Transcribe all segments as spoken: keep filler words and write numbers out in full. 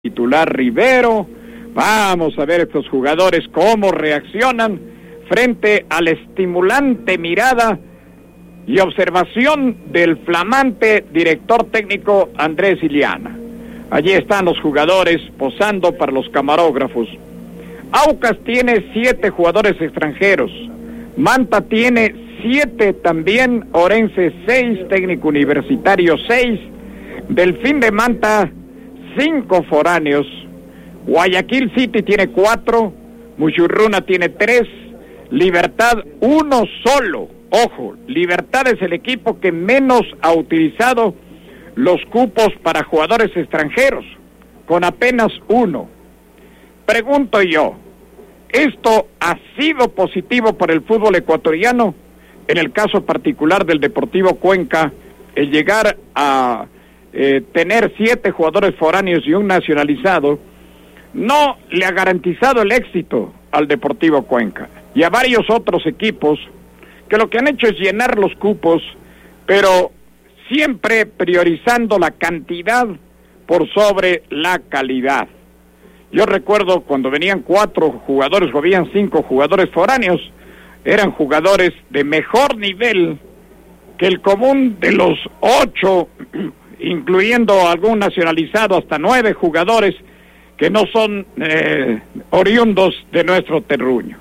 titular Rivero. Vamos a ver estos jugadores cómo reaccionan frente a la estimulante mirada y observación del flamante director técnico Andrés Iliana. Allí están los jugadores posando para los camarógrafos. Aucas tiene siete jugadores extranjeros, Manta tiene siete también, Orense seis, Técnico Universitario seis, Delfín de Manta cinco foráneos, Guayaquil City tiene cuatro, Muchurruna tiene tres, Libertad uno solo. Ojo, Libertad es el equipo que menos ha utilizado los cupos para jugadores extranjeros, con apenas uno. Pregunto yo, ¿esto ha sido positivo para el fútbol ecuatoriano? En el caso particular del Deportivo Cuenca, el llegar a eh, tener siete jugadores foráneos y un nacionalizado, no le ha garantizado el éxito al Deportivo Cuenca y a varios otros equipos que lo que han hecho es llenar los cupos, pero siempre priorizando la cantidad por sobre la calidad. Yo recuerdo cuando venían cuatro jugadores o habían cinco jugadores foráneos, eran jugadores de mejor nivel que el común de los ocho, incluyendo algún nacionalizado, hasta nueve jugadores que no son eh, oriundos de nuestro terruño.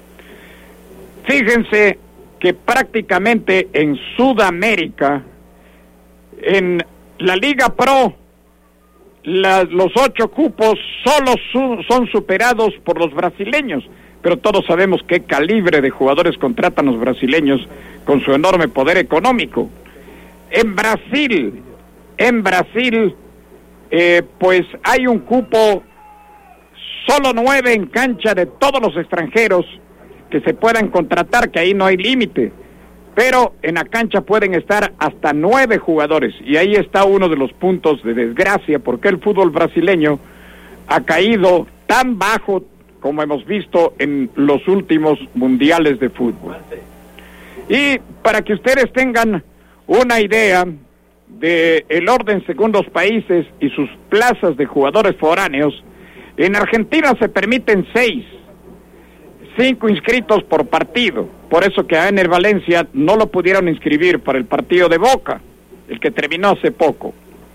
Fíjense que prácticamente en Sudamérica, en la Liga Pro, la, los ocho cupos solo su, son superados por los brasileños, pero todos sabemos qué calibre de jugadores contratan los brasileños con su enorme poder económico. En Brasil, en Brasil, eh, pues hay un cupo, solo nueve en cancha de todos los extranjeros que se puedan contratar, que ahí no hay límite, pero en la cancha pueden estar hasta nueve jugadores, y ahí está uno de los puntos de desgracia, porque el fútbol brasileño ha caído tan bajo como hemos visto en los últimos mundiales de fútbol. Y para que ustedes tengan una idea de el orden según los países y sus plazas de jugadores foráneos, en Argentina se permiten seis, cinco inscritos por partido, por eso que a Ener Valencia no lo pudieron inscribir para el partido de Boca, el que terminó hace poco.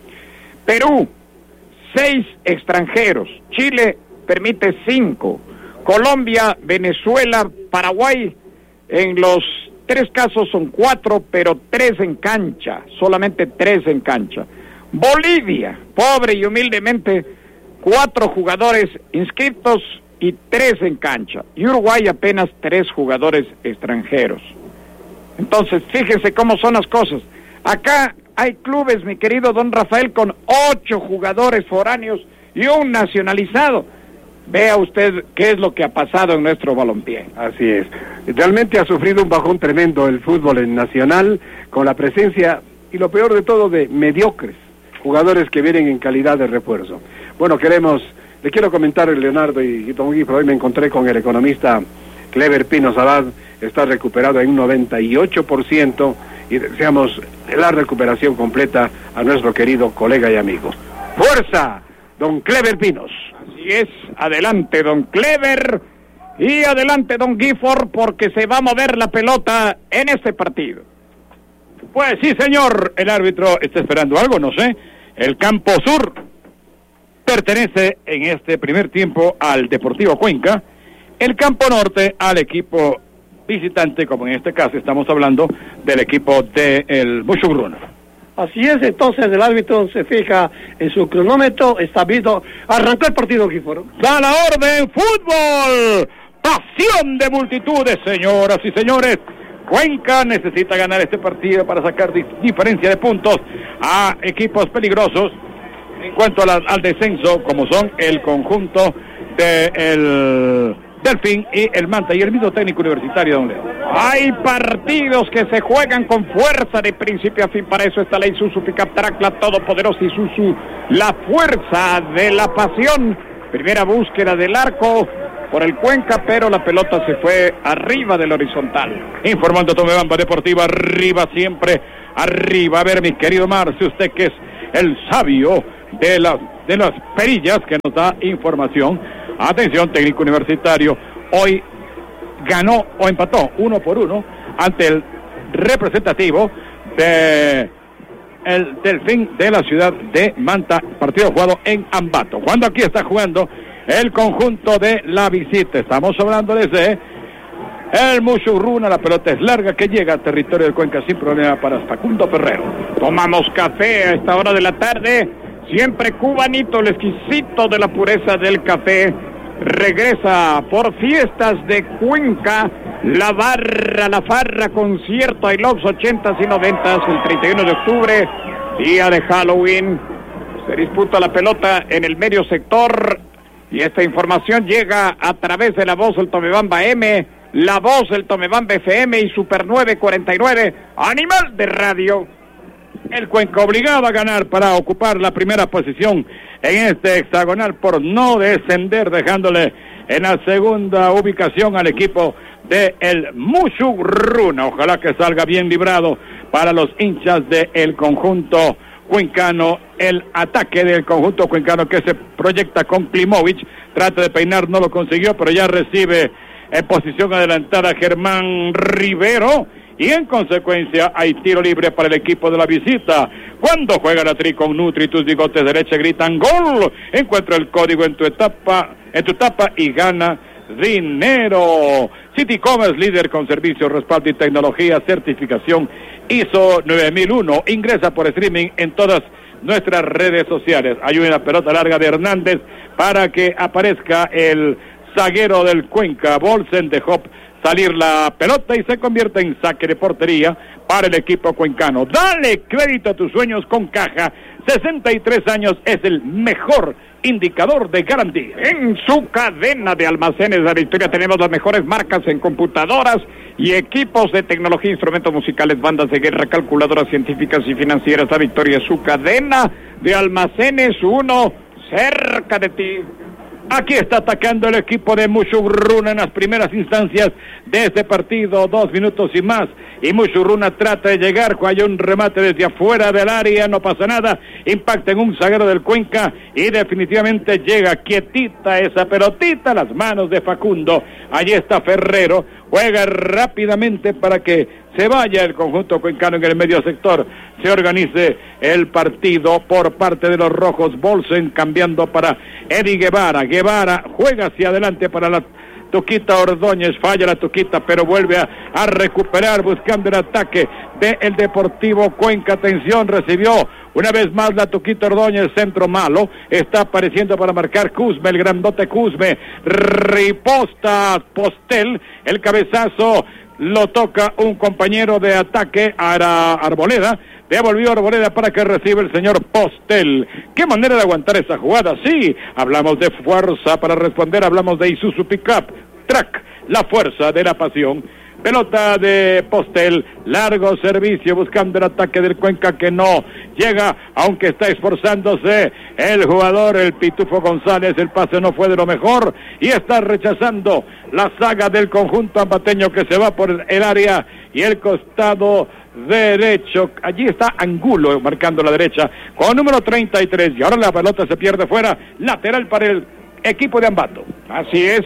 Perú, seis extranjeros, Chile permite cinco, Colombia, Venezuela, Paraguay, en los tres casos son cuatro, pero tres en cancha, solamente tres en cancha. Bolivia, pobre y humildemente, cuatro jugadores inscritos y tres en cancha. Y Uruguay apenas tres jugadores extranjeros. Entonces, fíjense cómo son las cosas. Acá hay clubes, mi querido don Rafael, con ocho jugadores foráneos y un nacionalizado. Vea usted qué es lo que ha pasado en nuestro balompié. Así es. Realmente ha sufrido un bajón tremendo el fútbol en nacional, con la presencia, y lo peor de todo, de mediocres, jugadores que vienen en calidad de refuerzo. Bueno, queremos, le quiero comentar, Leonardo y Don Guifro, hoy me encontré con el economista Clever Pino Abad, está recuperado en un noventa y ocho por ciento, y deseamos la recuperación completa a nuestro querido colega y amigo. ¡Fuerza, don Clever Pinos! Así es, adelante don Clever y adelante don Gifford, porque se va a mover la pelota en este partido. Pues sí, señor, el árbitro está esperando algo, no sé. El campo sur pertenece en este primer tiempo al Deportivo Cuenca, el campo norte al equipo visitante, como en este caso estamos hablando del equipo del Muchurruna. Así es, entonces el árbitro se fija en su cronómetro, está visto, arrancó el partido, Gifford. ¡Da la orden, fútbol! ¡Pasión de multitudes, señoras y señores! Cuenca necesita ganar este partido para sacar di- diferencia de puntos a equipos peligrosos en cuanto a la, al descenso, como son el conjunto del Delfín y el Manta, y el mismo técnico universitario, don Leo. Hay partidos que se juegan con fuerza de principio a fin. Para eso está la Isuzu Pickup Track, la todopoderosa Isuzu, la fuerza de la pasión. Primera búsqueda del arco por el Cuenca, pero la pelota se fue arriba del horizontal. Informando Tomebamba Deportiva, arriba siempre, arriba. A ver, mi querido Marcio, usted que es el sabio de la de las perillas que nos da información. Atención, Técnico Universitario hoy ganó o empató uno por uno ante el representativo de el Delfín de la ciudad de Manta, partido jugado en Ambato. Cuando aquí está jugando el conjunto de la visita, estamos hablando desde el Musurruna, la pelota es larga que llega al territorio del Cuenca sin problema para Facundo Ferrero. Tomamos café a esta hora de la tarde, siempre cubanito, el exquisito de la pureza del café. Regresa por fiestas de Cuenca, la barra, la farra, concierto I Love ochentas y noventas, el treinta y uno de octubre, día de Halloween. Se disputa la pelota en el medio sector y esta información llega a través de la voz del Tomebamba M, la voz del Tomebamba F M y Super nueve cuarenta y nueve, Animal de Radio. El Cuenca obligado a ganar para ocupar la primera posición en este hexagonal por no descender, dejándole en la segunda ubicación al equipo de el Musurruna. Ojalá que salga bien librado para los hinchas del conjunto cuencano. El ataque del conjunto cuencano que se proyecta con Klimovic, trata de peinar, no lo consiguió, pero ya recibe en posición adelantada Germán Rivero. Y en consecuencia hay tiro libre para el equipo de la visita. Cuando juega la Tri con Nutri, tus bigotes derecha gritan gol. Encuentra el código en tu etapa, en tu tapa y gana dinero. City Commerce, líder con servicios, respaldo y tecnología, certificación I S O nueve mil uno. Ingresa por streaming en todas nuestras redes sociales. Hay una pelota larga de Hernández para que aparezca el zaguero del Cuenca. Bolsen de Hop salir la pelota y se convierte en saque de portería para el equipo cuencano. Dale crédito a tus sueños con Caja. sesenta y tres años es el mejor indicador de garantía. En su cadena de almacenes La Victoria tenemos las mejores marcas en computadoras y equipos de tecnología, instrumentos musicales, bandas de guerra, calculadoras científicas y financieras. La Victoria, su cadena de almacenes, uno cerca de ti. Aquí está atacando el equipo de Musurruna en las primeras instancias de este partido, dos minutos y más, y Musurruna trata de llegar, hay un remate desde afuera del área, no pasa nada, impacta en un zaguero del Cuenca y definitivamente llega quietita esa pelotita, las manos de Facundo. Allí está Ferrero, juega rápidamente para que se vaya el conjunto cuencano en el medio sector, se organice el partido por parte de los rojos. Bolsen cambiando para Eddie Guevara, Guevara juega hacia adelante para la Tuquita Ordóñez, falla la Tuquita, pero vuelve a, a recuperar buscando el ataque del Deportivo Cuenca. Atención, recibió una vez más la Tuquita Ordóñez, centro malo, está apareciendo para marcar Cusme, el grandote Cusme, riposta Postel, el cabezazo lo toca un compañero de ataque, Ara Arboleda, devolvió Arboleda para que reciba el señor Postel. ¿Qué manera de aguantar esa jugada? Sí, hablamos de fuerza para responder, hablamos de Isuzu Pickup, Track, la fuerza de la pasión. Pelota de Postel, largo servicio buscando el ataque del Cuenca que no llega, aunque está esforzándose el jugador, el Pitufo González. El pase no fue de lo mejor y está rechazando la saga del conjunto ambateño que se va por el área y el costado derecho. Allí está Angulo marcando la derecha con número treinta y tres y ahora la pelota se pierde fuera, lateral para el equipo de Ambato. Así es.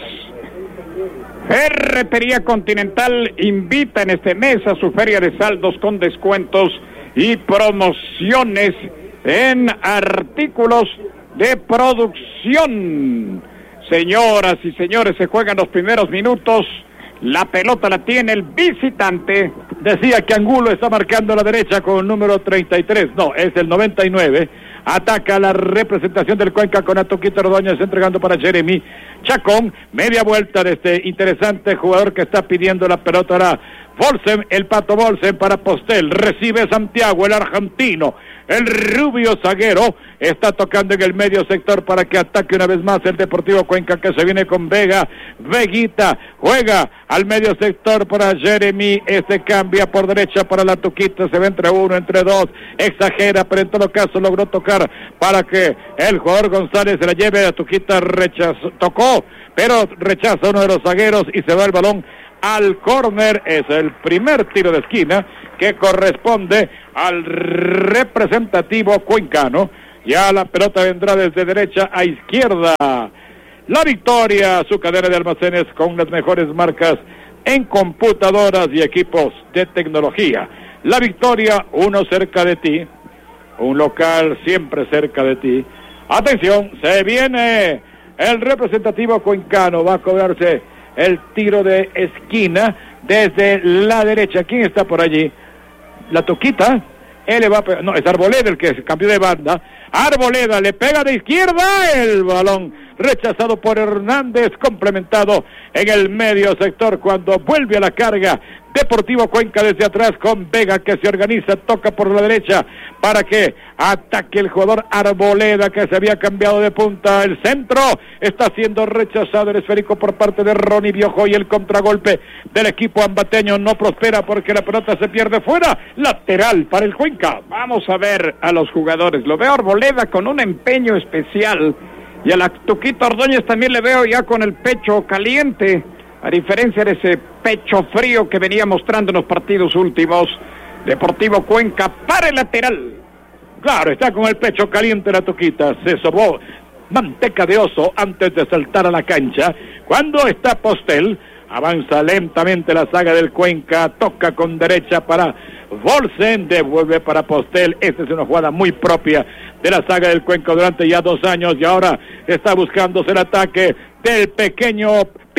Ferretería Continental invita en este mes a su feria de saldos con descuentos y promociones en artículos de producción. Señoras y señores, se juegan los primeros minutos. La pelota la tiene el visitante. Decía que Angulo está marcando la derecha con el número treinta y tres. No, es el noventa y nueve. Ataca la representación del Cuenca con Atoquito Ordóñez entregando para Jeremy Chacón. Media vuelta de este interesante jugador que está pidiendo la pelota ahora. Bolsen, el Pato Bolsen para Postel. Recibe Santiago, el argentino. El rubio zaguero está tocando en el medio sector para que ataque una vez más el Deportivo Cuenca, que se viene con Vega. Veguita juega al medio sector para Jeremy. Este cambia por derecha para la Tuquita. Se ve entre uno, entre dos. Exagera, pero en todo caso logró tocar para que el jugador González se la lleve. La Tuquita rechazó, tocó, pero rechaza uno de los zagueros y se va el balón al córner. Es el primer tiro de esquina que corresponde al representativo cuencano. Ya la pelota vendrá desde derecha a izquierda. La Victoria, su cadena de almacenes con las mejores marcas en computadoras y equipos de tecnología. La Victoria, uno cerca de ti, un local siempre cerca de ti. Atención, se viene el representativo cuencano, va a cobrarse el tiro de esquina desde la derecha. ¿Quién está por allí? La Toquita, él le va a pegar, no, es Arboleda el que cambió de banda. Arboleda le pega de izquierda, el balón rechazado por Hernández, complementado en el medio sector cuando vuelve a la carga. Deportivo Cuenca desde atrás con Vega que se organiza, toca por la derecha para que ataque el jugador Arboleda que se había cambiado de punta. El centro está siendo rechazado el esférico por parte de Ronnie Biojo y el contragolpe del equipo ambateño no prospera porque la pelota se pierde fuera. Lateral para el Cuenca. Vamos a ver a los jugadores. Lo veo Arboleda con un empeño especial y a la Tuquita Ordóñez también le veo ya con el pecho caliente, a diferencia de ese pecho frío que venía mostrando en los partidos últimos. Deportivo Cuenca para el lateral. Claro, está con el pecho caliente la Tuquita. Se sobó manteca de oso antes de saltar a la cancha. Cuando está Postel, avanza lentamente la saga del Cuenca, toca con derecha para Volsen, devuelve para Postel. Esta es una jugada muy propia de la saga del Cuenca durante ya dos años y ahora está buscándose el ataque del pequeño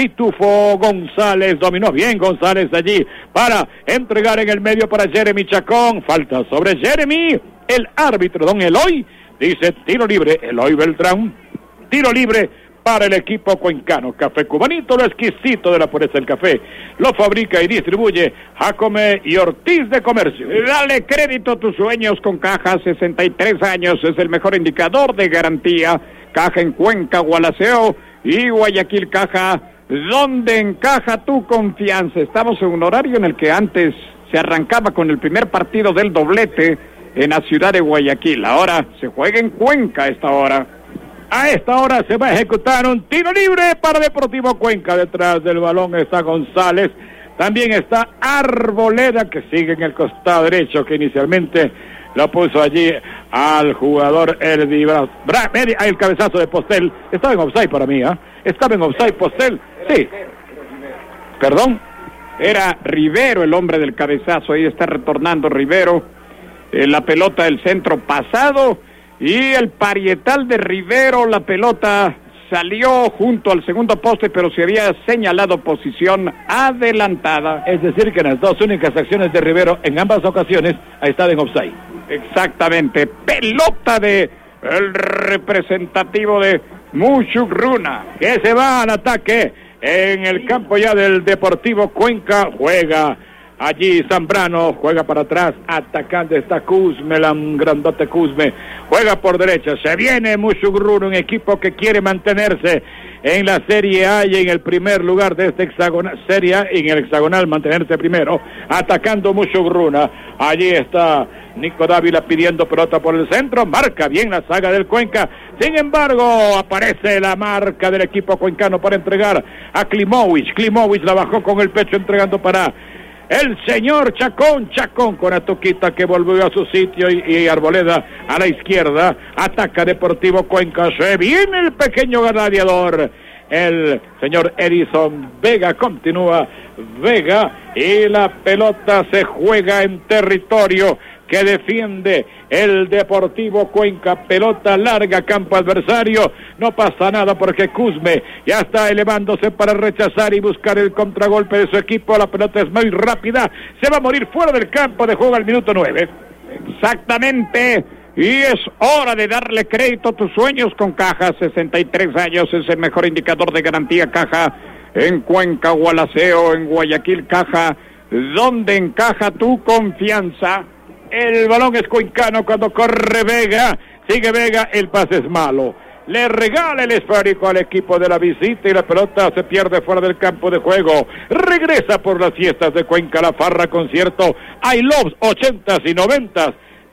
Pitufo González. Dominó bien González allí para entregar en el medio para Jeremy Chacón. Falta sobre Jeremy. El árbitro, don Eloy, dice tiro libre. Eloy Beltrán, tiro libre para el equipo cuencano. Café Cubanito, lo exquisito de la pureza del café. Lo fabrica y distribuye Jacome y Ortiz de Comercio. Dale crédito a tus sueños con Caja, sesenta y tres años, es el mejor indicador de garantía. Caja en Cuenca, Gualaceo y Guayaquil. Caja, donde encaja tu confianza. Estamos en un horario en el que antes se arrancaba con el primer partido del doblete en la ciudad de Guayaquil. Ahora se juega en Cuenca a esta hora. A esta hora se va a ejecutar un tiro libre para Deportivo Cuenca. Detrás del balón está González. También está Arboleda, que sigue en el costado derecho, que inicialmente lo puso allí al jugador Erdi Bra... Bra... El cabezazo de Postel. Estaba en offside para mí, ¿ah? ¿eh? Estaba en offside Postel. Sí. ¿Perdón? Era Rivero el hombre del cabezazo. Ahí está retornando Rivero. Eh, la pelota del centro pasado. Y el parietal de Rivero, la pelota salió junto al segundo poste, pero se había señalado posición adelantada. Es decir, que en las dos únicas acciones de Rivero, en ambas ocasiones, ha estado en offside. Exactamente, pelota de el representativo de Mushugruna, que se va al ataque en el campo ya del Deportivo Cuenca. Juega allí Zambrano, juega para atrás, atacante está Cusme, el grandote Cusme, juega por derecha, se viene Mushugruna, un equipo que quiere mantenerse en la Serie A y en el primer lugar de este hexagonal, Serie A y en el hexagonal mantenerse primero, atacando Mushugruna. Allí está Nico Dávila pidiendo pelota por el centro, marca bien la saga del Cuenca, sin embargo aparece la marca del equipo cuencano para entregar a Klimovic. Klimovic la bajó con el pecho entregando para el señor Chacón, Chacón con la Toquita que volvió a su sitio y, y Arboleda a la izquierda, ataca Deportivo Cuenca, se viene el pequeño gladiador, el señor Edison Vega, continúa Vega y la pelota se juega en territorio que defiende el Deportivo Cuenca, pelota larga, campo adversario, no pasa nada porque Cusme ya está elevándose para rechazar y buscar el contragolpe de su equipo, la pelota es muy rápida, se va a morir fuera del campo de juego al minuto nueve. Exactamente, y es hora de darle crédito a tus sueños con Caja, sesenta y tres años, es el mejor indicador de garantía. Caja en Cuenca, Gualaceo, en Guayaquil. Caja, donde encaja tu confianza. El balón es cuencano cuando corre Vega, sigue Vega, el pase es malo, le regala el esférico al equipo de la visita y la pelota se pierde fuera del campo de juego. Regresa por las fiestas de Cuenca la Farra Concierto I Love ochentas y noventas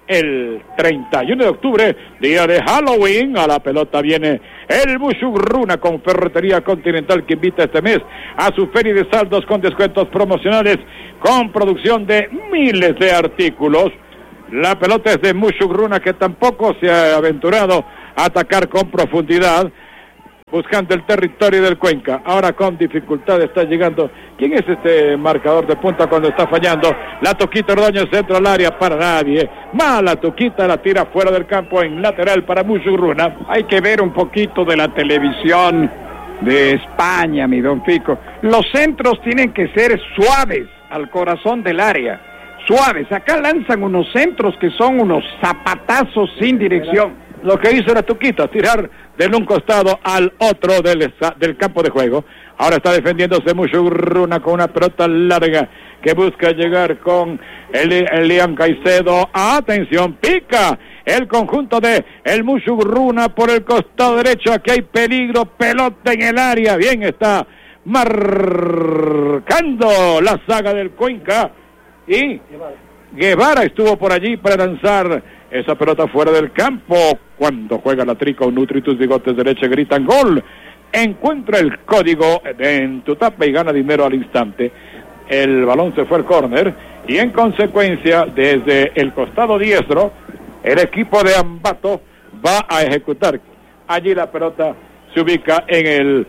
el treinta y uno de octubre, día de Halloween. A la pelota viene el Mushugruna con Ferretería Continental, que invita este mes a su feria de saldos con descuentos promocionales, con producción de miles de artículos. La pelota es de Mushugruna, que tampoco se ha aventurado a atacar con profundidad, buscando el territorio del Cuenca. Ahora con dificultad está llegando. ¿Quién es este marcador de punta cuando está fallando? La Tuquita Ordóñez, centro al área, para nadie. Mala Tuquita, la tira fuera del campo en lateral para Mushugruna. Hay que ver un poquito de la televisión de España, mi don Fico. Los centros tienen que ser suaves al corazón del área. Suaves. Acá lanzan unos centros que son unos zapatazos sin dirección. Lo que hizo la Tuquita, tirar de un costado al otro del, del campo de juego. Ahora está defendiéndose Mushugruna con una pelota larga que busca llegar con el, el León Caicedo. Atención, pica el conjunto de el Mushugruna por el costado derecho. Aquí hay peligro, pelota en el área. Bien, está marcando la saga del Cuenca. Y Guevara estuvo por allí para lanzar esa pelota fuera del campo. Cuando juega la Trico, Nutritus Bigotes de Leche gritan gol. Encuentra el código en tu tapa y gana dinero al instante. El balón se fue al córner y en consecuencia desde el costado diestro el equipo de Ambato va a ejecutar. Allí la pelota se ubica en el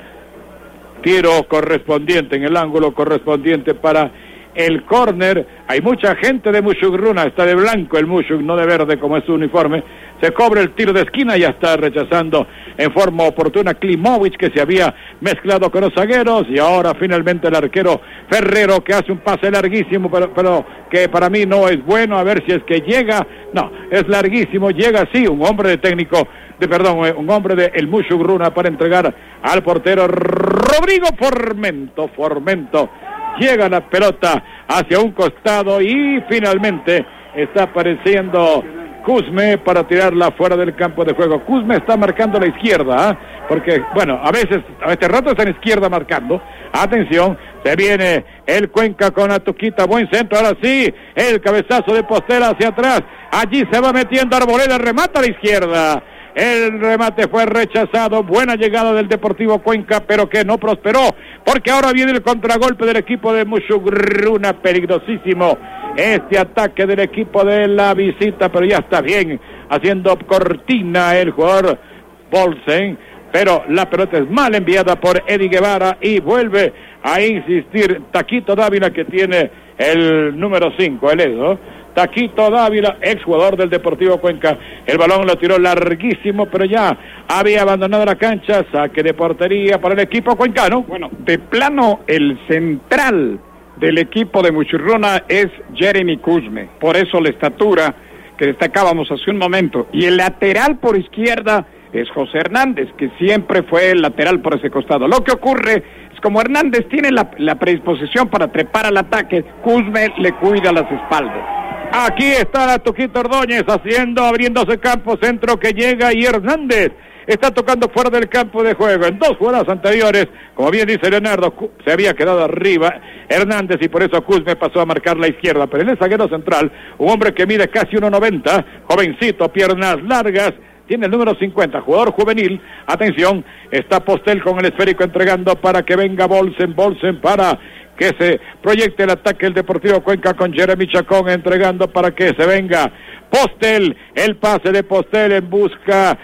tiro correspondiente, en el ángulo correspondiente para el córner. Hay mucha gente de Mushugruna, está de blanco el Mushug, no de verde como es su uniforme. Se cobra el tiro de esquina, ya está rechazando en forma oportuna Klimovic, que se había mezclado con los zagueros, y ahora finalmente el arquero Ferrero, que hace un pase larguísimo, pero, pero que para mí no es bueno. A ver si es que llega. No, es larguísimo, llega sí, un hombre de técnico, de perdón, un hombre de el Mushugruna para entregar al portero Rodrigo Formento, Formento. Llega la pelota hacia un costado y finalmente está apareciendo Cusme para tirarla fuera del campo de juego. Cusme está marcando la izquierda, ¿eh? Porque, bueno, a veces, a este rato está en izquierda marcando. Atención, se viene el Cuenca con la Tuquita, buen centro, ahora sí, el cabezazo de Postela hacia atrás. Allí se va metiendo Arboleda, remata a la izquierda. El remate fue rechazado, buena llegada del Deportivo Cuenca, pero que no prosperó, porque ahora viene el contragolpe del equipo de Mushugruna, peligrosísimo este ataque del equipo de la visita, pero ya está bien, haciendo cortina el jugador Bolsen, pero la pelota es mal enviada por Eddie Guevara y vuelve a insistir Taquito Dávila, que tiene el número cinco, el Edo. Taquito Dávila, exjugador del Deportivo Cuenca. El balón lo tiró larguísimo, pero ya había abandonado la cancha. Saque de portería para el equipo cuencano. Bueno, de plano, el central del equipo de Mushugruna es Jeremy Cusme. Por eso la estatura que destacábamos hace un momento. Y el lateral por izquierda es José Hernández, que siempre fue el lateral por ese costado. Lo que ocurre es como Hernández tiene la, la predisposición para trepar al ataque, Cusme le cuida las espaldas. Aquí está la Tuquita Ordóñez haciendo, abriéndose campo, centro que llega y Hernández está tocando fuera del campo de juego. En dos jugadas anteriores, como bien dice Leonardo, se había quedado arriba Hernández y por eso Cusme pasó a marcar la izquierda. Pero en el zaguero central, un hombre que mide casi uno noventa, jovencito, piernas largas, tiene el número cincuenta, jugador juvenil. Atención, está Postel con el esférico entregando para que venga Bolsen, Bolsen para que se proyecte el ataque del Deportivo Cuenca con Jeremy Chacón entregando para que se venga Postel, el pase de Postel en busca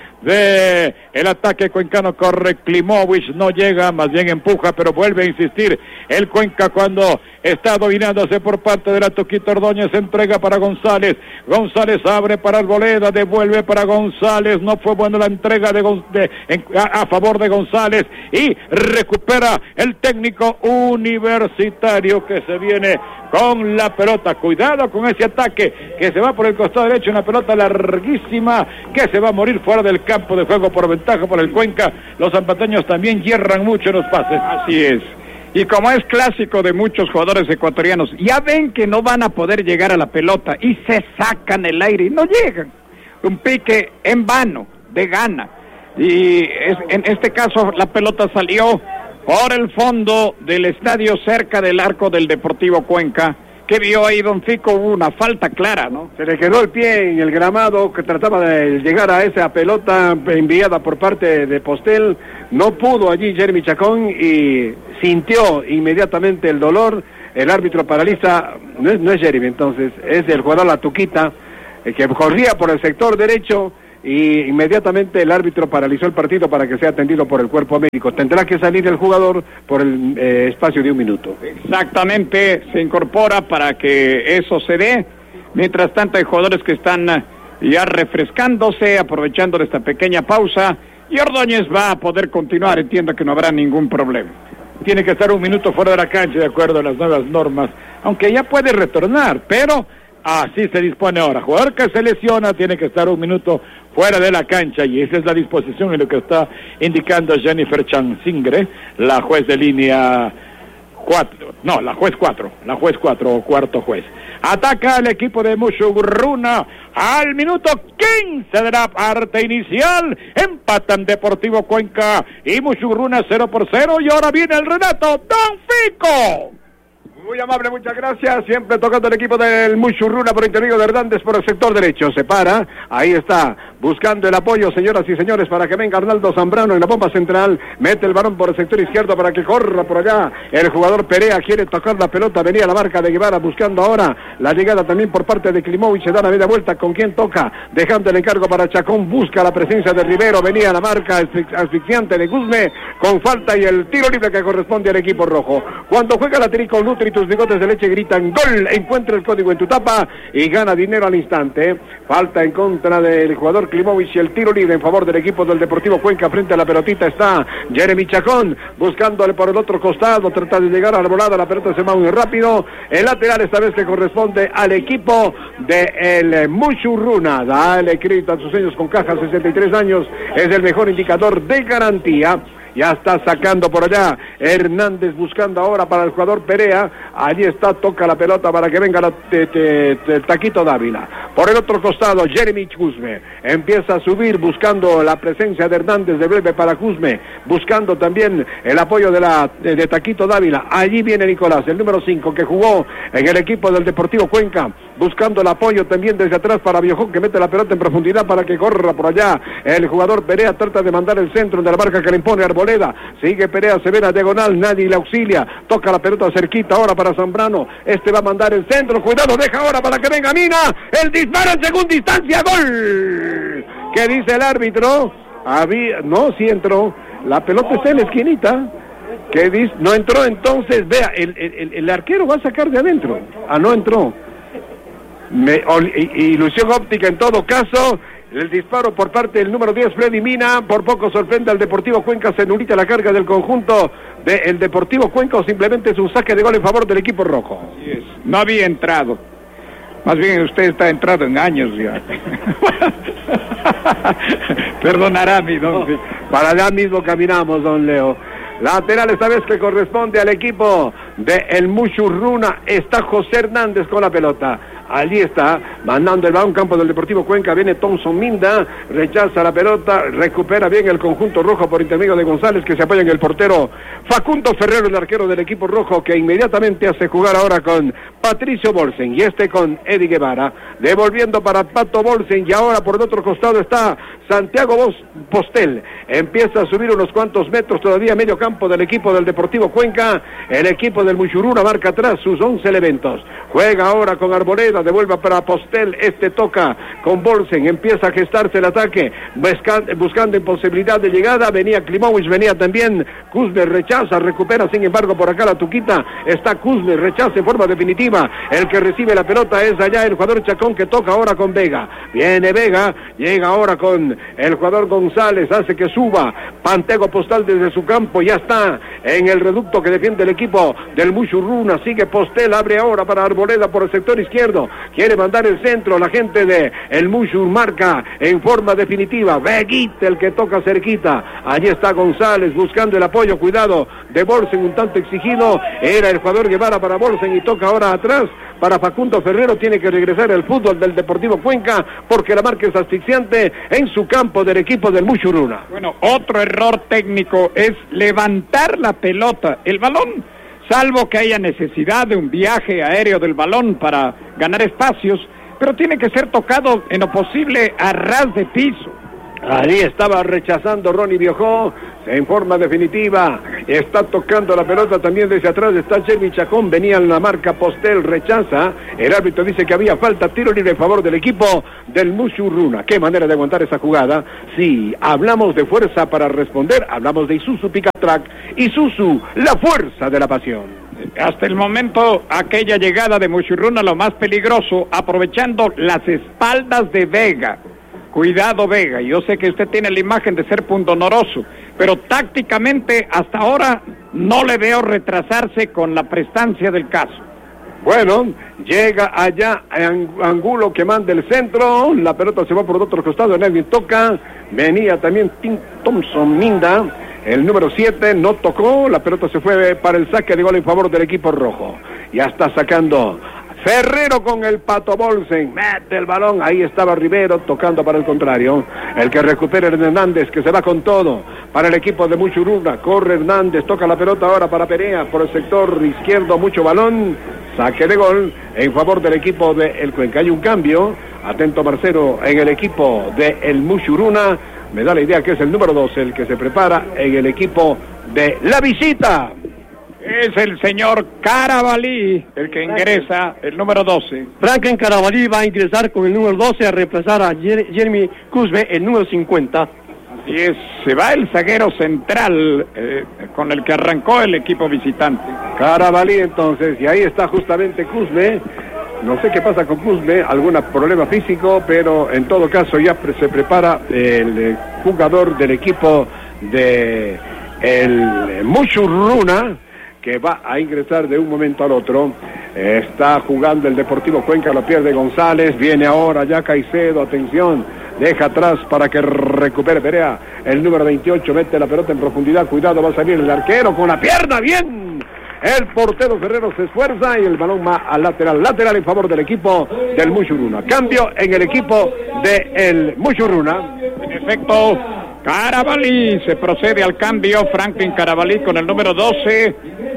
de el ataque cuencano, corre Klimovic, no llega, más bien empuja, pero vuelve a insistir el Cuenca cuando está dominándose por parte de la Tuquita Ordóñez, entrega para González, González abre para Arboleda, devuelve para González, no fue buena la entrega de, de en, a, a favor de González y recupera el técnico Universitario que se viene con la pelota. Cuidado con ese ataque que se va por el costado derecho, una pelota larguísima que se va a morir fuera del campo de juego por ventaja por el Cuenca. Los zampateños también hierran mucho en los pases. Así es. Y como es clásico de muchos jugadores ecuatorianos, ya ven que no van a poder llegar a la pelota y se sacan el aire y no llegan. Un pique en vano, de gana. Y es, en este caso la pelota salió por el fondo del estadio cerca del arco del Deportivo Cuenca. ¿Qué vio ahí, don Fico? Hubo una falta clara, ¿no? Se le quedó el pie en el gramado, que trataba de llegar a esa pelota enviada por parte de Postel. No pudo allí Jeremy Chacón y sintió inmediatamente el dolor. El árbitro paraliza, no es, no es Jeremy entonces, es el jugador La Tuquita. eh, que corría por el sector derecho, y inmediatamente el árbitro paralizó el partido para que sea atendido por el cuerpo médico. Tendrá que salir el jugador por el eh, espacio de un minuto. Exactamente, se incorpora para que eso se dé. Mientras tanto hay jugadores que están ya refrescándose, aprovechando de esta pequeña pausa, y Ordóñez va a poder continuar. Entiendo que no habrá ningún problema. Tiene que estar un minuto fuera de la cancha de acuerdo a las nuevas normas, aunque ya puede retornar, pero así se dispone ahora. Jugador que se lesiona tiene que estar un minuto fuera de la cancha, y esa es la disposición en lo que está indicando Jennifer Chansingre, la juez de línea cuatro, no, la juez cuatro, la juez cuatro o cuarto juez. Ataca al equipo de Musuruna al minuto quince de la parte inicial. Empatan Deportivo Cuenca y Musuruna cero por cero, y ahora viene el relato Don Fico. Muy amable, muchas gracias. Siempre tocando el equipo del Musuruna por intermedio de Hernández por el sector derecho. Se para, ahí está, buscando el apoyo, señoras y señores, para que venga Arnaldo Zambrano en la bomba central. Mete el balón por el sector izquierdo para que corra por allá. El jugador Perea quiere tocar la pelota. Venía la marca de Guevara buscando ahora la llegada también por parte de Klimovic. Se da la media vuelta. ¿Con quién toca? Dejando el encargo para Chacón. Busca la presencia de Rivero. Venía la marca asfixiante de Guzme con falta y el tiro libre que corresponde al equipo rojo. Cuando juega la Trico Nutri, tus bigotes de leche gritan gol. Encuentra el código en tu tapa y gana dinero al instante. Falta en contra del jugador Klimovic y el tiro libre en favor del equipo del Deportivo Cuenca. Frente a la pelotita está Jeremy Chacón buscándole por el otro costado, trata de llegar a la volada, la pelota se va muy rápido. El lateral esta vez que corresponde al equipo de el Musuruna. Dale crédito a sus años con caja, sesenta y tres años, es el mejor indicador de garantía. Ya está sacando por allá Hernández buscando ahora para el jugador Perea. Allí está, toca la pelota para que venga la, te, te, te, el Taquito Dávila. Por el otro costado Jeremy Guzme empieza a subir buscando la presencia de Hernández, devuelve para Guzme, buscando también el apoyo de la de, de Taquito Dávila. Allí viene Nicolás, el número cinco que jugó en el equipo del Deportivo Cuenca, buscando el apoyo también desde atrás para Biojón, que mete la pelota en profundidad para que corra por allá. El jugador Perea trata de mandar el centro de la marca que le impone Arboleda. Sigue Perea, se ve la diagonal, nadie le auxilia, toca la pelota cerquita ahora para Zambrano, este va a mandar el centro, cuidado, deja ahora para que venga Mina, el disparo en segunda instancia, gol. ¿Qué dice el árbitro? Había, no, sí entró, la pelota está en la esquinita. ¿Qué dice? No entró, entonces, vea, el, el, el arquero va a sacar de adentro. Ah, no entró. Me, o, ilusión óptica en todo caso. El disparo por parte del número diez, Freddy Mina, por poco sorprende al Deportivo Cuenca, se nulita la carga del conjunto del Deportivo Cuenca, o simplemente es un saque de gol en favor del equipo rojo. Así es. No había entrado. Más bien usted está entrado en años ya. Perdonará mi don. No, para allá mismo caminamos, don Leo. Lateral esta vez que corresponde al equipo de el Musuruna. Está José Hernández con la pelota. Allí está, mandando el balón campo del Deportivo Cuenca, viene Thompson Minda, rechaza la pelota, recupera bien el conjunto rojo por intermedio de González, que se apoya en el portero Facundo Ferrero, el arquero del equipo rojo, que inmediatamente hace jugar ahora con Patricio Bolsen, y este con Eddie Guevara, devolviendo para Pato Bolsen, y ahora por el otro costado está Santiago Postel, empieza a subir unos cuantos metros todavía medio campo del equipo del Deportivo Cuenca, el equipo del Musuruna marca atrás sus once elementos, juega ahora con Arboleda, devuelve para Postel, este toca con Bolsen, empieza a gestarse el ataque, buscando, buscando imposibilidad de llegada, venía Klimovic, venía también Kuzme, rechaza, recupera sin embargo por acá la tuquita, está Kuzme, rechaza en forma definitiva, el que recibe la pelota es allá el jugador Chacón, que toca ahora con Vega, viene Vega, llega ahora con el jugador González, hace que suba, Pantego Postal desde su campo, ya está en el reducto que defiende el equipo del Musuruna, sigue Postel, abre ahora para Arboleda por el sector izquierdo, quiere mandar el centro, la gente de el Mushur marca en forma definitiva, Veguita el que toca cerquita, allí está González buscando el apoyo, cuidado de Bolsen, un tanto exigido, era el jugador Guevara para Bolsen y toca ahora atrás para Facundo Ferrero, tiene que regresar el fútbol del Deportivo Cuenca porque la marca es asfixiante en su campo del equipo del Mushuruna. Bueno, otro error técnico es levantar la pelota, el balón, salvo que haya necesidad de un viaje aéreo del balón para ganar espacios, pero tiene que ser tocado en lo posible a ras de piso. Ahí estaba rechazando Ronnie Biojó, en forma definitiva, está tocando la pelota también desde atrás, está Jeremy Chacón, venía en la marca Postel, rechaza, el árbitro dice que había falta, tiro libre en favor del equipo del Mushuruna. Qué manera de aguantar esa jugada. Sí, hablamos de fuerza para responder, hablamos de Isuzu Picatrack, Isuzu, la fuerza de la pasión. Hasta el momento, aquella llegada de Mushuruna, lo más peligroso, aprovechando las espaldas de Vega. Cuidado, Vega, yo sé que usted tiene la imagen de ser pundonoroso, pero tácticamente hasta ahora no le veo retrasarse con la prestancia del caso. Bueno, llega allá Angulo que manda el centro, la pelota se va por otro costado, Nelvin toca, venía también Tim Thompson Minda, el número siete no tocó, la pelota se fue para el saque de gol en favor del equipo rojo. Ya está sacando Ferrero con el Pato Bolsen, mete el balón, ahí estaba Rivero tocando para el contrario, el que recupera Hernández, que se va con todo para el equipo de Mushuruna, corre Hernández, toca la pelota ahora para Perea, por el sector izquierdo, mucho balón, saque de gol en favor del equipo de El Cuenca. Hay un cambio, atento Marcelo, en el equipo de el Mushuruna, me da la idea que es el número doce el que se prepara en el equipo de La Visita. Es el señor Carabalí el que ingresa, el número doce. Franklin Carabalí va a ingresar con el número doce a reemplazar a Jer Jeremy Cusme, el número cincuenta. Así es, se va el zaguero central eh, con el que arrancó el equipo visitante. Carabalí entonces, y ahí está justamente Cusme. No sé qué pasa con Cusme, algún problema físico, pero en todo caso ya pre se prepara el eh, jugador del equipo de el Mushuruna, que va a ingresar de un momento al otro. Eh, está jugando el Deportivo Cuenca, lo pierde González, viene ahora ya Caicedo, atención, deja atrás para que recupere Perea, el número veintiocho, mete la pelota en profundidad, cuidado, va a salir el arquero con la pierna, bien, el portero Ferrero se esfuerza y el balón va al lateral, lateral en favor del equipo del Mushuruna, cambio en el equipo del Mushuruna. En efecto, Carabalí, se procede al cambio, Franklin Carabalí con el número doce,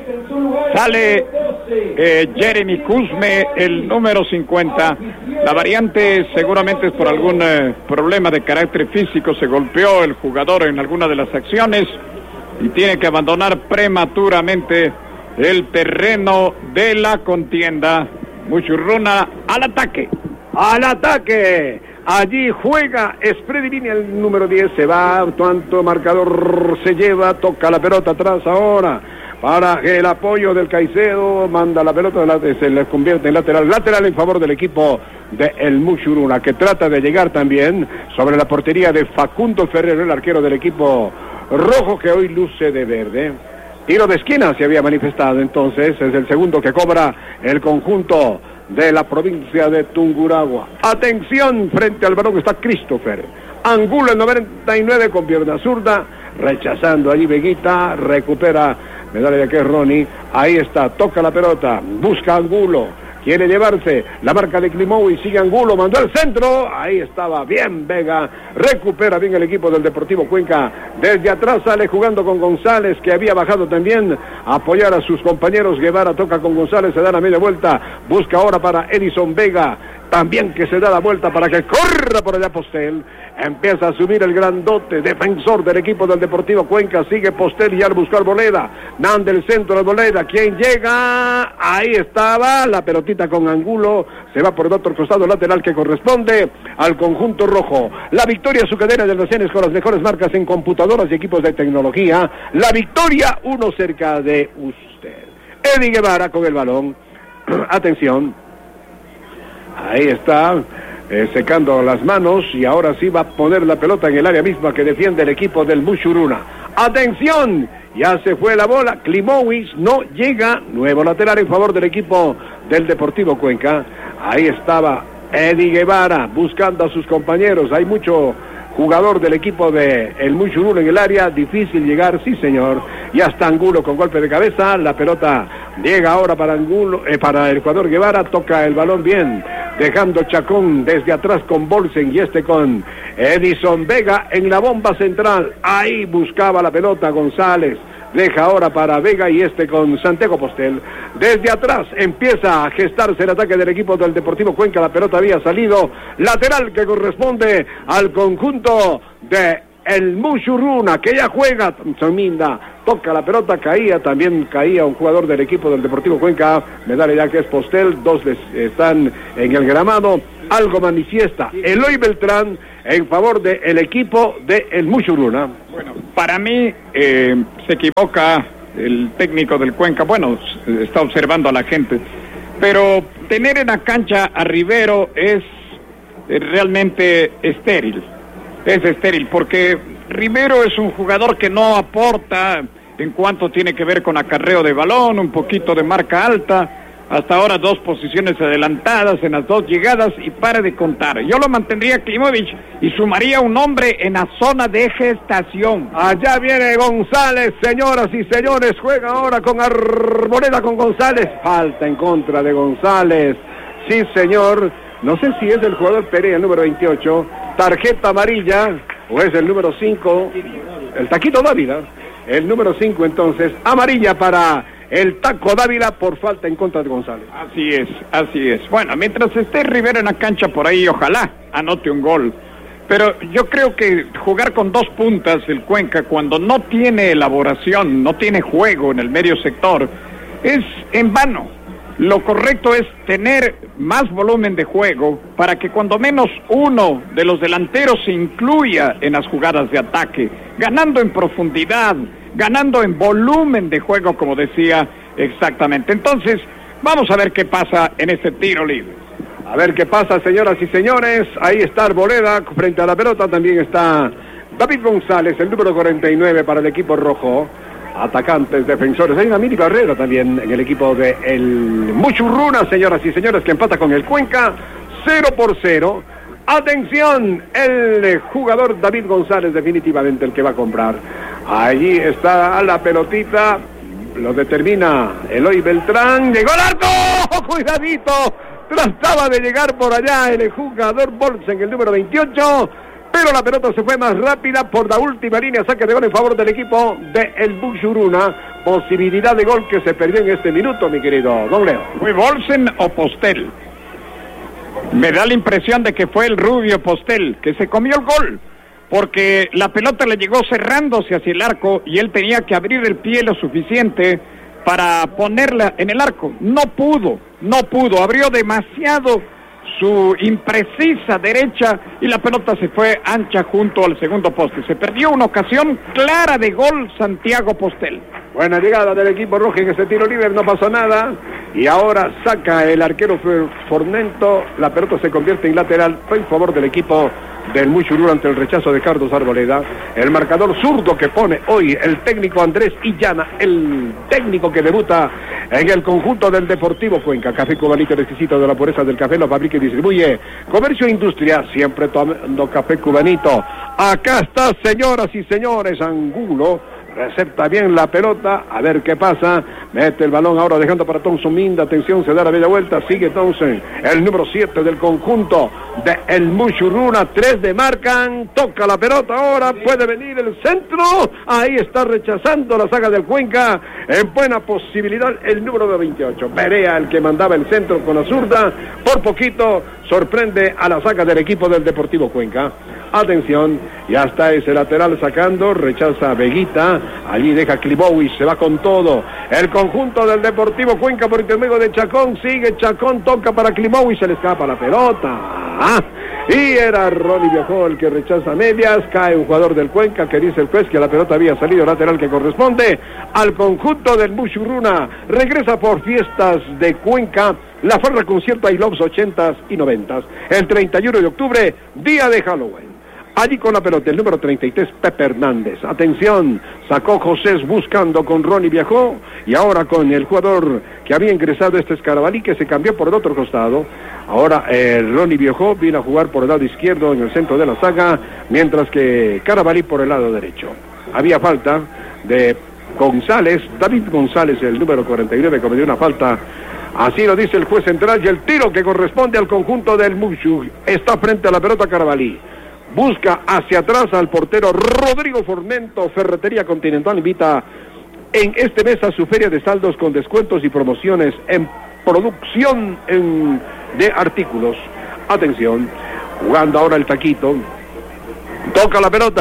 sale eh, Jeremy Cusme, el número cincuenta, la variante seguramente es por algún eh, problema de carácter físico, se golpeó el jugador en alguna de las acciones y tiene que abandonar prematuramente el terreno de la contienda. Mushuruna al ataque. Al ataque. Allí juega Spredivini, el número diez, se va, tanto marcador se lleva, toca la pelota atrás ahora, para el apoyo del Caicedo, manda la pelota, se le convierte en lateral, lateral en favor del equipo de el Mushuruna, que trata de llegar también sobre la portería de Facundo Ferrero, el arquero del equipo rojo, que hoy luce de verde. Tiro de esquina se había manifestado entonces, es el segundo que cobra el conjunto de la provincia de Tungurahua. Atención, frente al balón está Christopher Angulo, el noventa y nueve con pierna zurda, rechazando allí Veguita, recupera, me da la idea que es Ronnie, ahí está, toca la pelota, busca Angulo, quiere llevarse la marca de Climou y sigue Angulo, mandó al centro, ahí estaba bien Vega, recupera bien el equipo del Deportivo Cuenca, desde atrás sale jugando con González, que había bajado también a apoyar a sus compañeros. Guevara toca con González, se da la media vuelta, busca ahora para Edison Vega, también que se da la vuelta para que corra por allá Postel, empieza a subir el grandote, defensor del equipo del Deportivo Cuenca, sigue Postel y al buscar Arboleda, dan del centro de Arboleda, ¿quién llega? Ahí estaba, la pelotita con Angulo, se va por el otro costado lateral que corresponde al conjunto rojo. La victoria, su cadena de almacenes con las mejores marcas en computadoras y equipos de tecnología, la victoria, uno cerca de usted. Eddie Guevara con el balón, atención. Ahí está, eh, secando las manos y ahora sí va a poner la pelota en el área misma que defiende el equipo del Mushuruna. ¡Atención! Ya se fue la bola, Klimowicz no llega, nuevo lateral en favor del equipo del Deportivo Cuenca. Ahí estaba Eddie Guevara buscando a sus compañeros, hay mucho jugador del equipo de el Mushuruna en el área, difícil llegar, sí señor, y hasta Angulo con golpe de cabeza, la pelota llega ahora para Angulo, eh, para el jugador Guevara, toca el balón bien, dejando Chacón desde atrás con Bolsen y este con Edison Vega en la bomba central, ahí buscaba la pelota González, deja ahora para Vega y este con Santiago Postel, desde atrás empieza a gestarse el ataque del equipo del Deportivo Cuenca, la pelota había salido, lateral que corresponde al conjunto de el Muchurruna, que ya juega. Thompson toca la pelota, caía, también caía un jugador del equipo del Deportivo Cuenca, me da la idea que es Postel, dos les están en el gramado. Algo manifiesta Eloy Beltrán en favor del equipo del Muchurruna. Bueno, para mí eh, se equivoca el técnico del Cuenca, bueno, está observando a la gente, pero tener en la cancha a Rivero es eh, realmente estéril, es estéril, porque Rivero es un jugador que no aporta en cuanto tiene que ver con acarreo de balón, un poquito de marca alta, hasta ahora dos posiciones adelantadas en las dos llegadas y para de contar. Yo lo mantendría Klimovic y sumaría un hombre en la zona de gestación. Allá viene González, señoras y señores, juega ahora con Arboleda, con González, falta en contra de González, sí señor, no sé si es el jugador Perea, el número veintiocho, tarjeta amarilla, o es el número cinco, el Taquito Dávila, el número cinco entonces, amarilla para el Taco Dávila por falta en contra de González. Así es, así es. Bueno, mientras esté Rivera en la cancha por ahí, ojalá anote un gol. Pero yo creo que jugar con dos puntas el Cuenca, cuando no tiene elaboración, no tiene juego en el medio sector, es en vano. Lo correcto es tener más volumen de juego para que cuando menos uno de los delanteros se incluya en las jugadas de ataque, ganando en profundidad, ganando en volumen de juego, como decía exactamente. Entonces, vamos a ver qué pasa en este tiro libre. A ver qué pasa, señoras y señores. Ahí está Arboleda frente a la pelota. También está David González, el número cuarenta y nueve para el equipo rojo. Atacantes, defensores. Hay una Miri Barrera también en el equipo de el Muchurruna, señoras y señores, que empata con el Cuenca cero por cero. Atención, el jugador David González, definitivamente el que va a comprar. Allí está la pelotita, lo determina Eloy Beltrán, llegó al arco, cuidadito, trataba de llegar por allá el jugador Bolsen, el número veintiocho, pero la pelota se fue más rápida por la última línea, saque de gol en favor del equipo de el Muchurruna, posibilidad de gol que se perdió en este minuto, mi querido Don Leo. ¿Fue Bolsen o Postel? Me da la impresión de que fue el rubio Postel, que se comió el gol, porque la pelota le llegó cerrándose hacia el arco y él tenía que abrir el pie lo suficiente para ponerla en el arco. No pudo, no pudo, abrió demasiado su imprecisa derecha y la pelota se fue ancha junto al segundo poste. Se perdió una ocasión clara de gol Santiago Postel. Buena llegada del equipo rojo en ese tiro libre, no pasó nada. Y ahora saca el arquero Fornento, la pelota se convierte en lateral, fue en favor del equipo del Muchurruna ante el rechazo de Carlos Arboleda. El marcador zurdo que pone hoy el técnico Andrés Illana, el técnico que debuta en el conjunto del Deportivo Cuenca. Café cubanito, requisito de la pureza del café, lo fabrica y distribuye Comercio e Industria, siempre tomando café cubanito. Acá está, señoras y señores, Angulo recepta bien la pelota, a ver qué pasa, mete el balón ahora dejando para Thompson Minda, atención, se da la bella vuelta, sigue Thompson, el número siete del conjunto de el Muchurruna, tres de marcan, toca la pelota ahora, puede venir el centro, ahí está rechazando la saga del Cuenca, en buena posibilidad el número veintiocho, Perea, el que mandaba el centro con la zurda, por poquito sorprende a la saga del equipo del Deportivo Cuenca. Atención, ya está ese lateral sacando, rechaza a Veguita, allí deja Klimovic, se va con todo. El conjunto del Deportivo Cuenca por intermedio de Chacón, sigue Chacón, toca para Klimovic, se le escapa la pelota. Ah, y era Ronnie Viajó el que rechaza medias, cae un jugador del Cuenca que dice el juez que la pelota había salido lateral que corresponde al conjunto del Muchurruna. Regresa por fiestas de Cuenca, la Farra Concierto I Loves ochentas y noventas, el treinta y uno de octubre, día de Halloween. Allí con la pelota, el número treinta y tres, Pepe Hernández. Atención, sacó José buscando con Ronnie Viajó y ahora con el jugador que había ingresado este Escarabalí que se cambió por el otro costado. Ahora eh, Ronnie Viajó viene a jugar por el lado izquierdo en el centro de la saga, mientras que Carabalí por el lado derecho. Había falta de González, David González, el número cuarenta y nueve, cometió una falta. Así lo dice el juez central y el tiro que corresponde al conjunto del Muchu está frente a la pelota Carabalí. Busca hacia atrás al portero Rodrigo Formento. Ferretería Continental invita en este mes a su feria de saldos con descuentos y promociones en producción en, de artículos. Atención, jugando ahora el Taquito. Toca la pelota.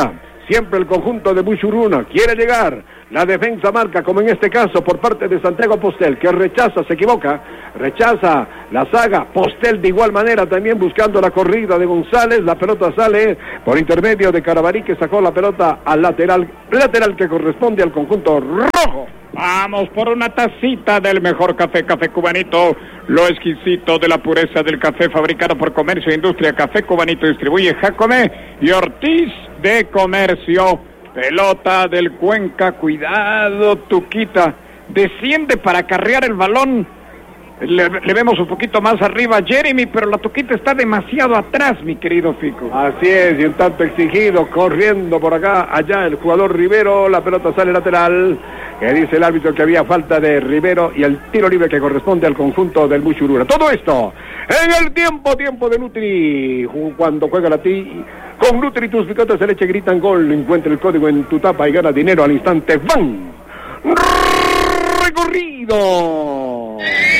siempre el conjunto de Muchurruna quiere llegar. La defensa marca, como en este caso, por parte de Santiago Postel, que rechaza, se equivoca, rechaza la saga. Postel de igual manera también buscando la corrida de González. La pelota sale por intermedio de Carabarí, que sacó la pelota al lateral, lateral que corresponde al conjunto rojo. Vamos por una tacita del mejor café, Café Cubanito, lo exquisito de la pureza del café fabricado por Comercio e Industria. Café Cubanito distribuye Jacome y Ortiz de Comercio. Pelota del Cuenca, cuidado, Tuquita, desciende para acarrear el balón. Le, le vemos un poquito más arriba a Jeremy, pero la Tuquita está demasiado atrás, mi querido Fico. Así es, y un tanto exigido, corriendo por acá, allá el jugador Rivero. La pelota sale lateral, que dice el árbitro que había falta de Rivero, y el tiro libre que corresponde al conjunto del Muchurruna. Todo esto en el tiempo, tiempo de Nutri. Cuando juega la ti, con Nutri tus bigotes de leche gritan gol. Encuentra el código en tu tapa y gana dinero al instante. ¡Van! ¡Recorrido!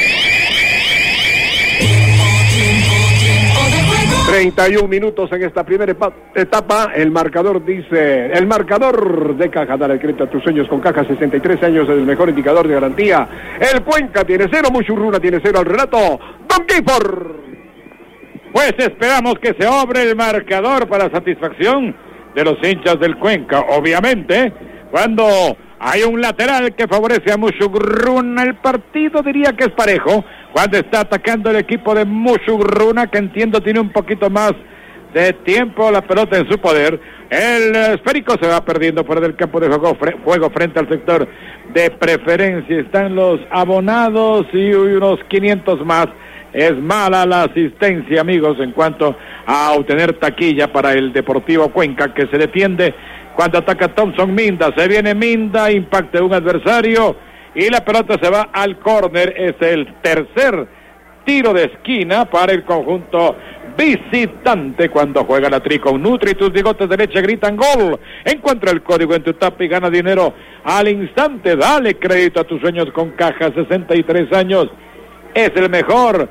treinta y un minutos en esta primera etapa. El marcador dice, el marcador de Caja, dale crédito a tus sueños con Caja. Sesenta y tres años es el mejor indicador de garantía. El Cuenca tiene cero, Muchurruna tiene cero. Al relato, Don Gifford. Pues esperamos que se obre el marcador para satisfacción de los hinchas del Cuenca. Obviamente, cuando hay un lateral que favorece a Muchurruna, el partido diría que es parejo. Cuando está atacando el equipo de Muchurruna, que entiendo tiene un poquito más de tiempo la pelota en su poder, el esférico se va perdiendo fuera del campo de juego, fre- juego frente al sector de preferencia. Están los abonados y unos quinientos más. Es mala la asistencia, amigos, en cuanto a obtener taquilla para el Deportivo Cuenca, que se defiende cuando ataca Thompson Minda. Se viene Minda, impacta un adversario y la pelota se va al córner. Es el tercer tiro de esquina para el conjunto visitante cuando juega la Tri con Nutri. Tus bigotes de leche gritan gol. Encuentra el código en tu tapa y gana dinero al instante. Dale crédito a tus sueños con Caja. Sesenta y tres años es el mejor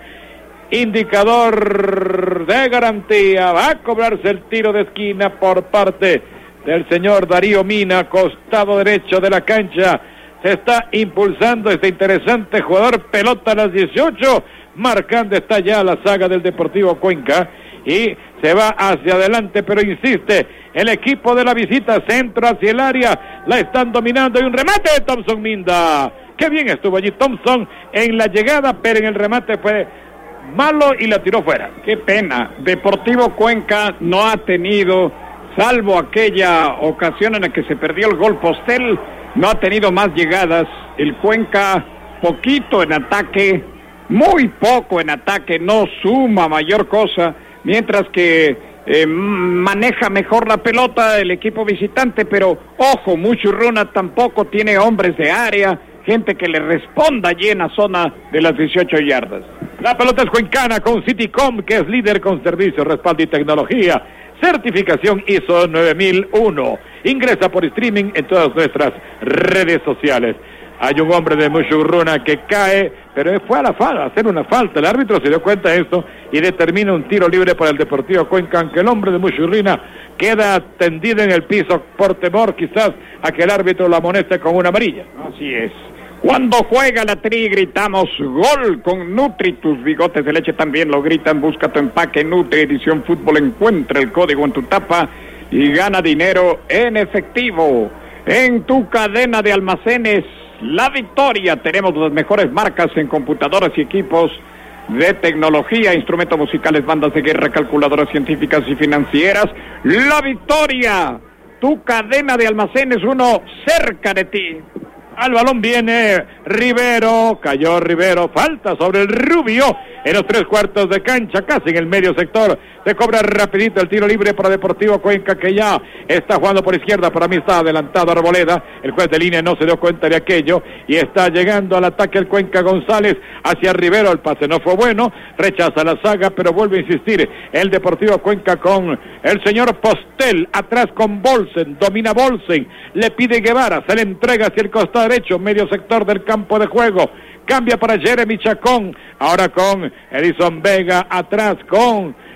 indicador de garantía. Va a cobrarse el tiro de esquina por parte del señor Darío Mina, costado derecho de la cancha. Se está impulsando este interesante jugador. Pelota a las dieciocho. Marcando está ya la saga del Deportivo Cuenca. Y se va hacia adelante, pero insiste el equipo de la visita. Centro hacia el área. La están dominando. Y un remate de Thompson Minda. Qué bien estuvo allí Thompson en la llegada, pero en el remate fue malo y la tiró fuera. Qué pena. Deportivo Cuenca no ha tenido, salvo aquella ocasión en la que se perdió el gol Postel, no ha tenido más llegadas. El Cuenca poquito en ataque, muy poco en ataque, no suma mayor cosa, mientras que eh, maneja mejor la pelota el equipo visitante. Pero ojo, Muchurruna tampoco tiene hombres de área, gente que le responda allí en la zona de las dieciocho yardas. La pelota es cuencana con Citycom, que es líder con servicio, respaldo y tecnología. Certificación I S O nueve mil uno. Ingresa por streaming en todas nuestras redes sociales. Hay un hombre de Muchurruna que cae, pero fue a la falta, a hacer una falta. El árbitro se dio cuenta de esto y determina un tiro libre para el Deportivo Cuenca, aunque el hombre de Muchurruna queda tendido en el piso por temor quizás a que el árbitro lo amoneste con una amarilla. Así es. Cuando juega la Tri gritamos gol con Nutri. Tus bigotes de leche también lo gritan. Busca tu empaque Nutri Edición Fútbol. Encuentra el código en tu tapa y gana dinero en efectivo. En tu cadena de almacenes La Victoria tenemos las mejores marcas en computadoras y equipos de tecnología, instrumentos musicales, bandas de guerra, calculadoras científicas y financieras. La Victoria, tu cadena de almacenes, uno cerca de ti. Al balón viene Rivero, cayó Rivero, falta sobre el Rubio en los tres cuartos de cancha, casi en el medio sector. Se cobra rapidito el tiro libre para Deportivo Cuenca, que ya está jugando por izquierda. Para mí está adelantado Arboleda. El juez de línea no se dio cuenta de aquello y está llegando al ataque el Cuenca. González hacia Rivero, el pase no fue bueno, rechaza la saga, pero vuelve a insistir el Deportivo Cuenca con el señor Postel, atrás con Bolsen, domina Bolsen, le pide Guevara, se le entrega hacia el costado derecho, medio sector del campo de juego. Cambia para Jeremy Chacón, ahora con Edison Vega, atrás con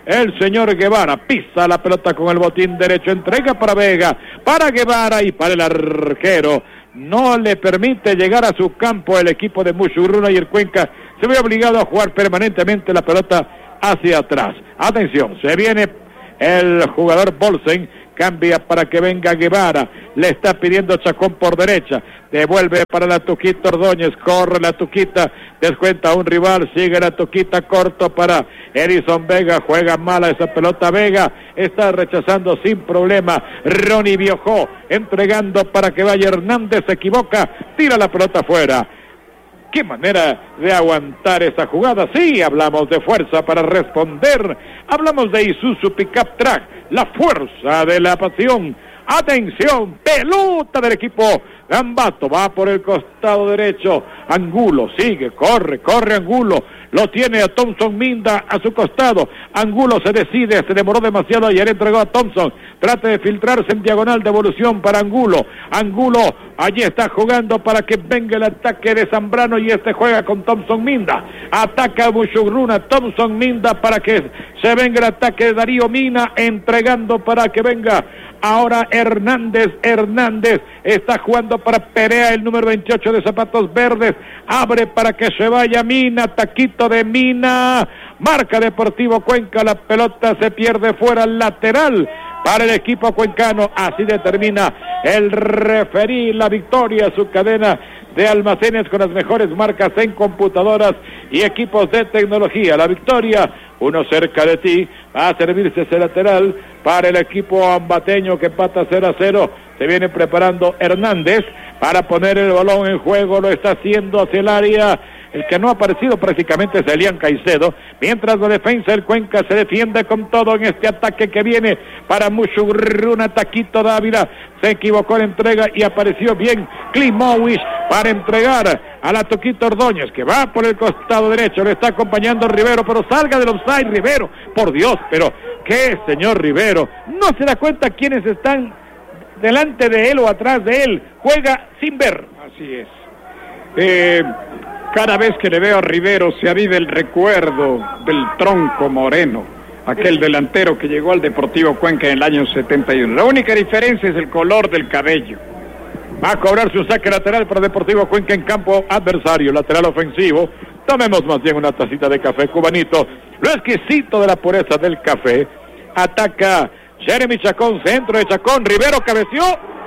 el señor Guevara. Pisa la pelota con el botín derecho, entrega para Vega, para Guevara y para el arquero. No le permite llegar a su campo el equipo de Musurruna y el Cuenca se ve obligado a jugar permanentemente la pelota hacia atrás. Atención, se viene el jugador Bolsen, cambia para que venga Guevara, le está pidiendo Chacón por derecha, devuelve para la Tuquita Ordóñez, corre la Tuquita, descuenta a un rival, sigue la Tuquita, corto para Edison Vega, juega mala esa pelota Vega, está rechazando sin problema Ronnie Biojó, entregando para que vaya Hernández, se equivoca, tira la pelota afuera. Qué manera de aguantar esa jugada. Sí, hablamos de fuerza para responder. Hablamos de Isuzu Pickup Track, la fuerza de la pasión. Atención, pelota del equipo Gambato, va por el costado derecho, Angulo, sigue, corre, corre Angulo, lo tiene a Thompson Minda a su costado, Angulo se decide, se demoró demasiado y le entregó a Thompson, trata de filtrarse en diagonal, devolución para Angulo, Angulo allí está jugando para que venga el ataque de Zambrano y este juega con Thompson Minda, ataca a Musurruna, Thompson Minda para que se venga el ataque de Darío Mina, entregando para que venga ahora Hernández, Hernández está jugando para Perea, el número veintiocho de zapatos verdes, abre para que se vaya Mina, taquito de Mina, marca Deportivo Cuenca, la pelota se pierde fuera, lateral para el equipo cuencano, así determina el referí, la victoria, su cadena de almacenes con las mejores marcas en computadoras y equipos de tecnología, la victoria, uno cerca de ti, va a servirse ese lateral para el equipo ambateño que empata cero a cero, se viene preparando Hernández para poner el balón en juego, lo está haciendo hacia el área, el que no ha aparecido prácticamente es Elian Caicedo, mientras la defensa del Cuenca se defiende con todo en este ataque que viene para Musurruna, Taquito Dávila, se equivocó en entrega y apareció bien Klimovic para entregar a la Tuquita Ordóñez, que va por el costado derecho, le está acompañando Rivero, pero salga del offside Rivero, por Dios, pero qué señor Rivero, no se da cuenta quiénes están delante de él o atrás de él, juega sin ver. Así es. Eh, cada vez que le veo a Rivero se aviva el recuerdo del Tronco Moreno, aquel delantero que llegó al Deportivo Cuenca en el año setenta y uno. La única diferencia es el color del cabello. Va a cobrarse un saque lateral para Deportivo Cuenca en campo adversario, lateral ofensivo. Tomemos más bien una tacita de café cubanito, lo exquisito de la pureza del café. Ataca Jeremy Chacón, centro de Chacón, Rivero cabeció,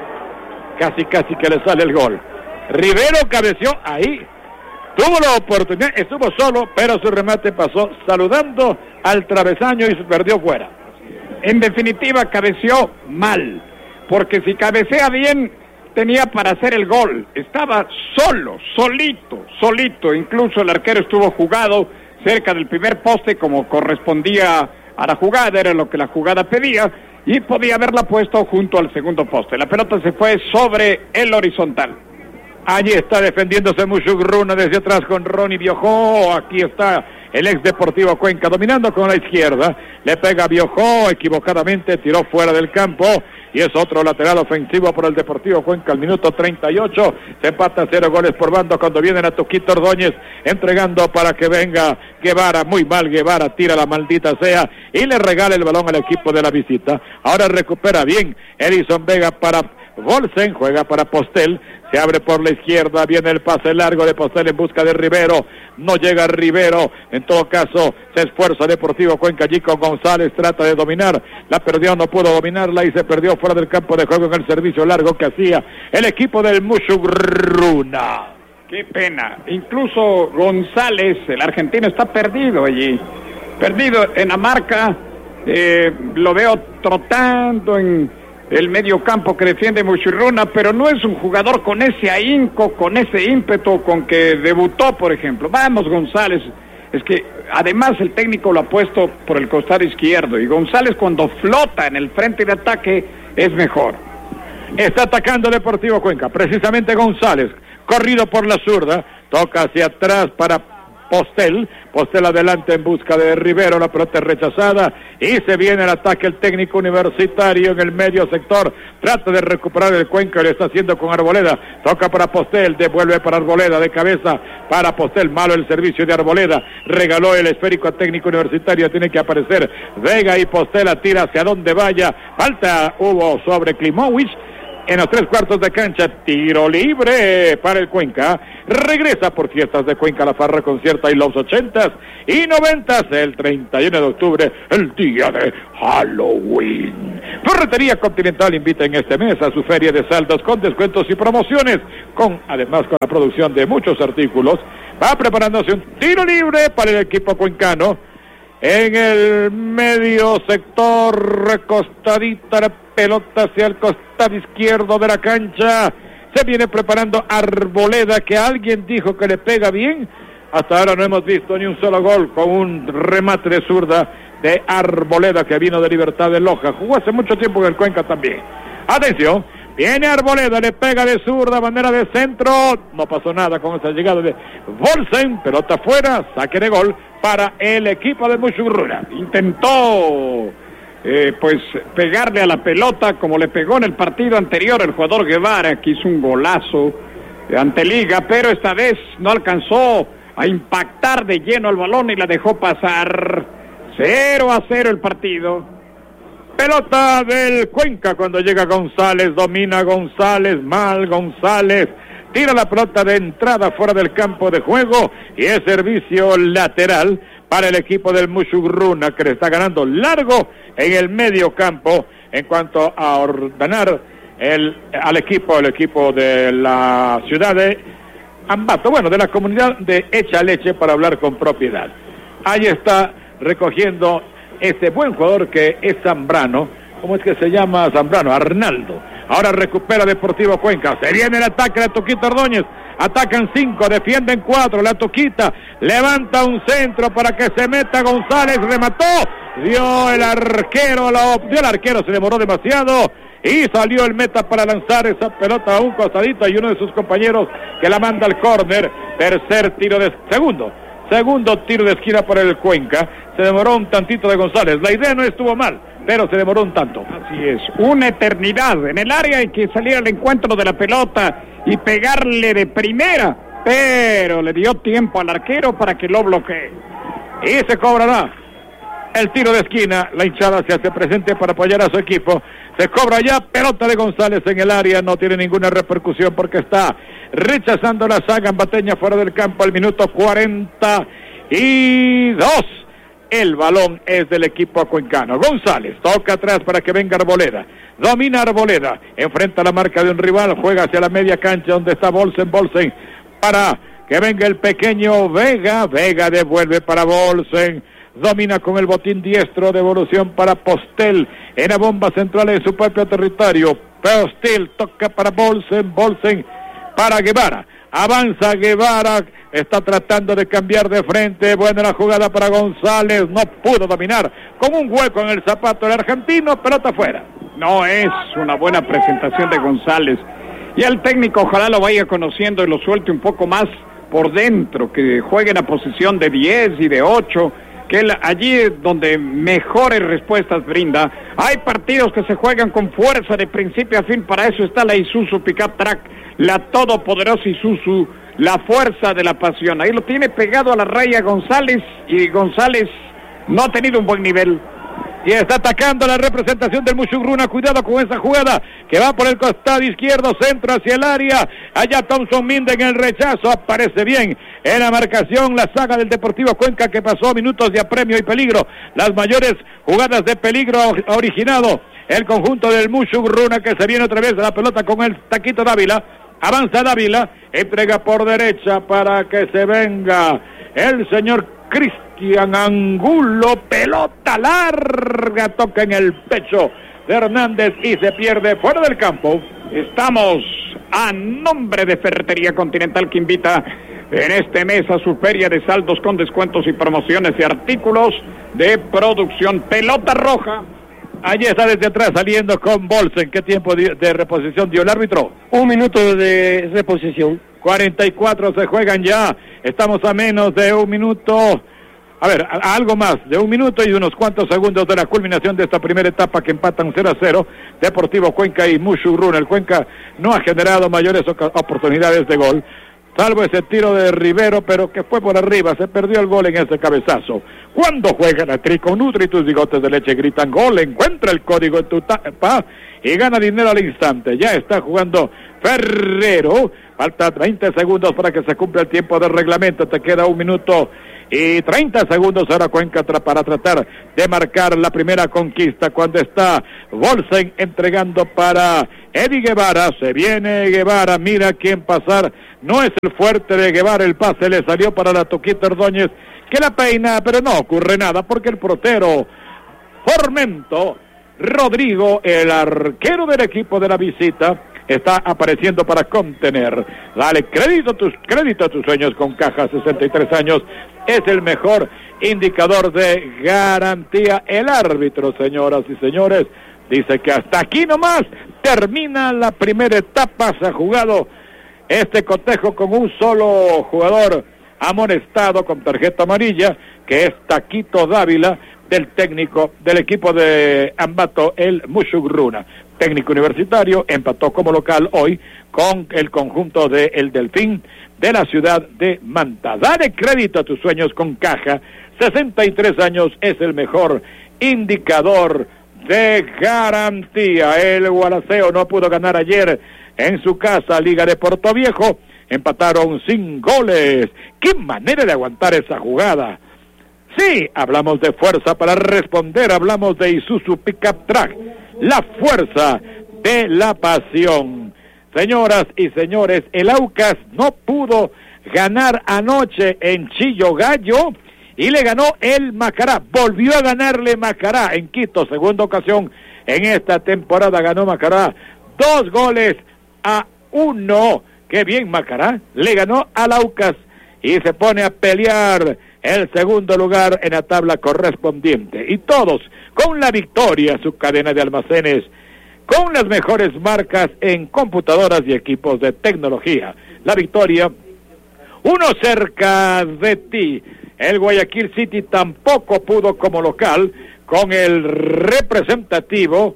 casi casi que le sale el gol. Rivero cabeció ahí, tuvo la oportunidad, estuvo solo, pero su remate pasó saludando al travesaño y se perdió fuera. En definitiva, cabeció mal, porque si cabecea bien, tenía para hacer el gol. Estaba solo, solito, solito. Incluso el arquero estuvo jugado cerca del primer poste como correspondía a la jugada, era lo que la jugada pedía, y podía haberla puesto junto al segundo poste. La pelota se fue sobre el horizontal. Allí está defendiéndose Musurruna desde atrás con Ronnie Biojó. Aquí está el ex Deportivo Cuenca dominando con la izquierda. Le pega a Biojó, equivocadamente tiró fuera del campo. Y es otro lateral ofensivo por el Deportivo Cuenca al minuto treinta y ocho. Se empata cero goles por bando cuando viene a Tuquita Ordóñez entregando para que venga Guevara. Muy mal Guevara, tira la maldita sea y le regala el balón al equipo de la visita. Ahora recupera bien Edison Vega para Bolsen, juega para Postel. Se abre por la izquierda, viene el pase largo de Postel en busca de Rivero, no llega Rivero, en todo caso se esfuerza Deportivo Cuenca allí con González, trata de dominar, la perdió, no pudo dominarla y se perdió fuera del campo de juego en el servicio largo que hacía el equipo del Musurruna. Qué pena, incluso González, el argentino, está perdido allí, perdido en la marca, eh, lo veo trotando en el medio campo que defiende Musurruna, pero no es un jugador con ese ahínco, con ese ímpetu con que debutó, por ejemplo. Vamos, González, es que además el técnico lo ha puesto por el costado izquierdo, y González cuando flota en el frente de ataque es mejor. Está atacando Deportivo Cuenca, precisamente González, corrido por la zurda, toca hacia atrás para Postel. Postel adelante en busca de Rivero, la pelota es rechazada y se viene el ataque el técnico universitario en el medio sector. Trata de recuperar el Cuenca, lo está haciendo con Arboleda. Toca para Postel, devuelve para Arboleda, de cabeza para Postel. Malo el servicio de Arboleda. Regaló el esférico al técnico universitario, tiene que aparecer Vega y Postel, tira hacia donde vaya. Falta hubo sobre Klimovic. En los tres cuartos de cancha, tiro libre para el Cuenca. Regresa por fiestas de Cuenca La Farra, concierta y los ochentas y noventas, el treinta y uno de octubre, el día de Halloween. Ferretería Continental invita en este mes a su feria de saldos con descuentos y promociones, con además con la producción de muchos artículos. Va preparándose un tiro libre para el equipo cuencano. En el medio sector, recostadita la pelota hacia el costado izquierdo de la cancha. Se viene preparando Arboleda, que alguien dijo que le pega bien. Hasta ahora no hemos visto ni un solo gol con un remate de zurda de Arboleda, que vino de Libertad de Loja. Jugó hace mucho tiempo en el Cuenca también. Atención, viene Arboleda, le pega de zurda, bandera de centro. No pasó nada con esa llegada de Bolsen. Pelota afuera, saque de gol para el equipo de Mushurruna. Intentó eh, pues pegarle a la pelota como le pegó en el partido anterior el jugador Guevara, que hizo un golazo ante Liga, pero esta vez no alcanzó a impactar de lleno el balón y la dejó pasar. Cero a cero el partido. Pelota del Cuenca cuando llega González, domina González, mal González. Tira la pelota de entrada fuera del campo de juego y es servicio lateral para el equipo del Mushurruna, que le está ganando largo en el medio campo en cuanto a ordenar el, al equipo, el equipo de la ciudad de Ambato, bueno, de la comunidad de Echa Leche, para hablar con propiedad. Ahí está recogiendo ese buen jugador que es Zambrano. ¿Cómo es que se llama Zambrano? Arnaldo. Ahora recupera Deportivo Cuenca. Se viene el ataque de Toquita Ordóñez. Atacan cinco, defienden cuatro. La Toquita levanta un centro para que se meta González. Remató. Dio el arquero. Lo, dio el arquero. Se demoró demasiado. Y salió el meta para lanzar esa pelota a un costadito. Y uno de sus compañeros que la manda al córner. Tercer tiro de... Segundo. Segundo tiro de esquina para el Cuenca. Se demoró un tantito de González. La idea no estuvo mal, pero se demoró un tanto. Así es, una eternidad. En el área hay que salir al encuentro de la pelota y pegarle de primera, pero le dio tiempo al arquero para que lo bloquee. Y se cobrará el tiro de esquina. La hinchada se hace presente para apoyar a su equipo. Se cobra ya, pelota de González en el área. No tiene ninguna repercusión porque está rechazando la saga ambateña fuera del campo al minuto cuarenta y dos. El balón es del equipo cuencano. González toca atrás para que venga Arboleda. Domina Arboleda. Enfrenta la marca de un rival. Juega hacia la media cancha donde está Bolsen. Bolsen para que venga el pequeño Vega. Vega devuelve para Bolsen. Domina con el botín diestro. Devolución para Postel. En la bomba central de su propio territorio. Postel toca para Bolsen. Bolsen para Guevara. Avanza Guevara, está tratando de cambiar de frente. Buena la jugada para González, no pudo dominar con un hueco en el zapato del argentino, pelota afuera. No es una buena presentación de González. Y el técnico ojalá lo vaya conociendo y lo suelte un poco más por dentro, que juegue en la posición de diez y de ocho, que él, allí es donde mejores respuestas brinda. Hay partidos que se juegan con fuerza de principio a fin, para eso está la Isuzu Pickup Track, la todopoderosa Isuzu, la fuerza de la pasión. Ahí lo tiene pegado a la raya González, y González no ha tenido un buen nivel. Y está atacando la representación del Mushurruna. Cuidado con esa jugada que va por el costado izquierdo, centro hacia el área. Allá Thompson Minde en el rechazo. Aparece bien en la marcación la saga del Deportivo Cuenca, que pasó minutos de apremio y peligro. Las mayores jugadas de peligro ha originado el conjunto del Mushurruna, que se viene otra vez a la pelota con el Taquito Dávila. Avanza Dávila, entrega por derecha para que se venga el señor Cristian Angulo. Pelota larga, toca en el pecho de Hernández y se pierde fuera del campo. Estamos a nombre de Ferretería Continental, que invita en este mes a su feria de saldos con descuentos y promociones de artículos de producción. Pelota roja Allí está desde atrás saliendo con Bolsen. ¿Qué tiempo de, de reposición dio el árbitro? Un minuto de reposición. cuarenta y cuatro se juegan ya. Estamos a menos de un minuto. A ver, a, a algo más de un minuto y unos cuantos segundos de la culminación de esta primera etapa que empatan cero a cero. Deportivo Cuenca y Musurruna. El Cuenca no ha generado mayores oportunidades de gol, salvo ese tiro de Rivero, pero que fue por arriba, se perdió el gol en ese cabezazo. Cuando juega la Trico Nutri, tus bigotes de leche gritan gol, encuentra el código en tu tapa y gana dinero al instante. Ya está jugando Ferrero, falta veinte segundos para que se cumpla el tiempo de reglamento, te queda un minuto y treinta segundos ahora Cuenca para tratar de marcar la primera conquista cuando está Bolsen entregando para Eddie Guevara. Se viene Guevara, mira quién pasar, no es el fuerte de Guevara, el pase le salió para la Toquita Ordóñez que la peina, pero no ocurre nada porque el portero Formento Rodrigo, el arquero del equipo de la visita, está apareciendo para contener. Dale crédito a tus, crédito a tus sueños con Caja, sesenta y tres años, es el mejor indicador de garantía. El árbitro, señoras y señores, dice que hasta aquí nomás termina la primera etapa. Se ha jugado este cotejo con un solo jugador amonestado con tarjeta amarilla, que es Taquito Dávila, del técnico del equipo de Ambato, el Musurruna. Técnico universitario, empató como local hoy con el conjunto de El Delfín de la ciudad de Manta. Dale crédito a tus sueños con Caja, sesenta y tres años, es el mejor indicador de garantía. El Gualaceo no pudo ganar ayer en su casa, Liga de Portoviejo, empataron sin goles. ¡Qué manera de aguantar esa jugada! Sí, hablamos de fuerza para responder, hablamos de Isuzu Pickup Track, la fuerza de la pasión. Señoras y señores, el Aucas no pudo ganar anoche en Chillo Gallo y le ganó el Macará. Volvió a ganarle Macará en Quito, segunda ocasión en esta temporada ganó Macará, dos goles a uno. Qué bien Macará, le ganó al Aucas y se pone a pelear el segundo lugar en la tabla correspondiente. Y todos con la victoria, su cadena de almacenes con las mejores marcas en computadoras y equipos de tecnología. La victoria, uno cerca de ti. El Guayaquil City tampoco pudo como local con el representativo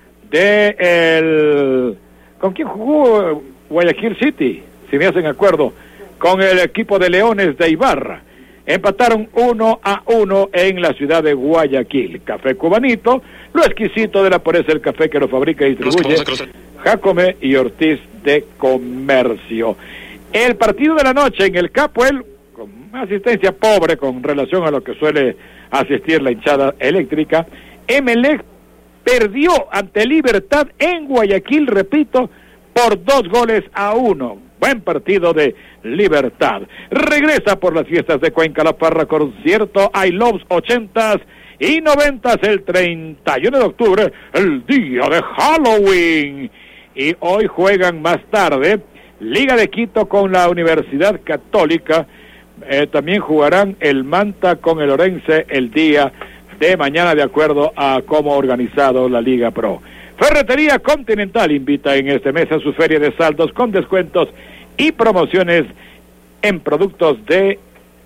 de el... ¿Con quién jugó Guayaquil City? Si me hacen acuerdo, con el equipo de Leones de Ibarra. Empataron uno a uno en la ciudad de Guayaquil. Café Cubanito, lo exquisito de la pureza del café que lo fabrica y distribuye Jacome y Ortiz de Comercio. El partido de la noche en el Capuel, con asistencia pobre con relación a lo que suele asistir la hinchada eléctrica, Emelec perdió ante Libertad en Guayaquil, repito, por dos goles a uno. Buen partido de Libertad. Regresa por las fiestas de Cuenca La Parra, concierto I Loves ochentas y noventas el treinta y uno de octubre, el día de Halloween. Y hoy juegan más tarde Liga de Quito con la Universidad Católica. Eh, también jugarán el Manta con el Orense el día de mañana, de acuerdo a cómo ha organizado la Liga Pro. Ferretería Continental invita en este mes a su feria de saldos con descuentos y promociones en productos de,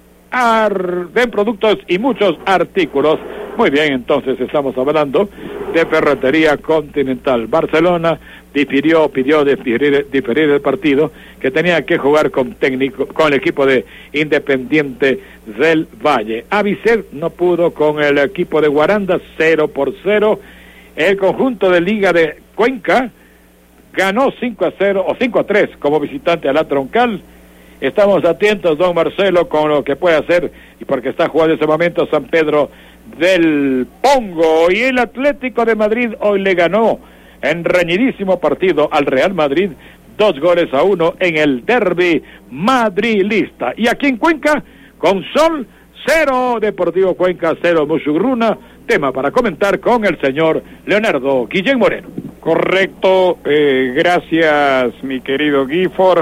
ar, de productos y muchos artículos. Muy bien, entonces estamos hablando de Ferretería Continental. Barcelona difirió, pidió diferir, diferir el partido que tenía que jugar con técnico, con el equipo de Independiente del Valle. Avicer no pudo con el equipo de Guaranda, cero por cero. El conjunto de Liga de Cuenca ganó cinco a cero o cinco a tres como visitante a la Troncal. Estamos atentos, don Marcelo, con lo que puede hacer, y porque está jugando en ese momento San Pedro del Pongo. Y el Atlético de Madrid hoy le ganó en reñidísimo partido al Real Madrid, dos goles a uno en el derbi madrilista. Y aquí en Cuenca, con Sol, cero Deportivo Cuenca, cero Musurruna. Tema para comentar con el señor Leonardo Guillén Moreno. Correcto, eh, gracias mi querido Gifford.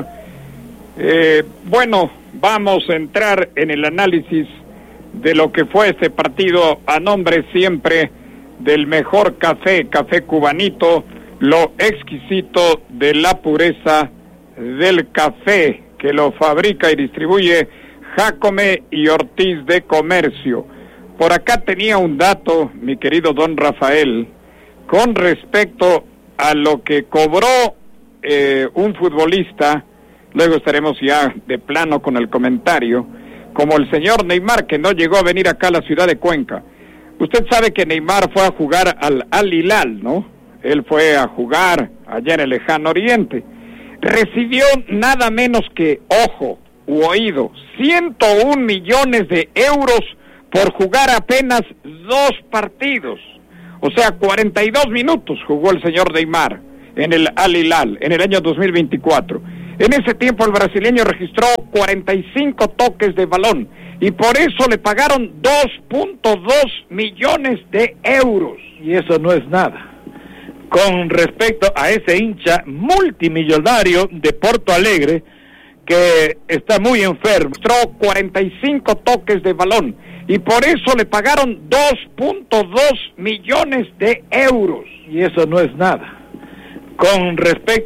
Eh, bueno, vamos a entrar en el análisis de lo que fue este partido a nombre siempre del mejor café, café cubanito, lo exquisito de la pureza del café que lo fabrica y distribuye Jacome y Ortiz de Comercio. Por acá tenía un dato, mi querido don Rafael, con respecto a lo que cobró eh, un futbolista, luego estaremos ya de plano con el comentario, como el señor Neymar, que no llegó a venir acá a la ciudad de Cuenca. Usted sabe que Neymar fue a jugar al Al Hilal, ¿no? Él fue a jugar allá en el lejano oriente. Recibió nada menos que, ojo u oído, ciento un millones de euros por jugar apenas dos partidos. O sea, cuarenta y dos minutos jugó el señor Neymar en el Al Hilal en el año dos mil veinticuatro. En ese tiempo el brasileño registró cuarenta y cinco toques de balón y por eso le pagaron dos punto dos millones de euros. Y eso no es nada. Con respecto a ese hincha multimillonario de Porto Alegre, que está muy enfermo, registró cuarenta y cinco toques de balón y por eso le pagaron dos punto dos millones de euros. Y eso no es nada. Con respecto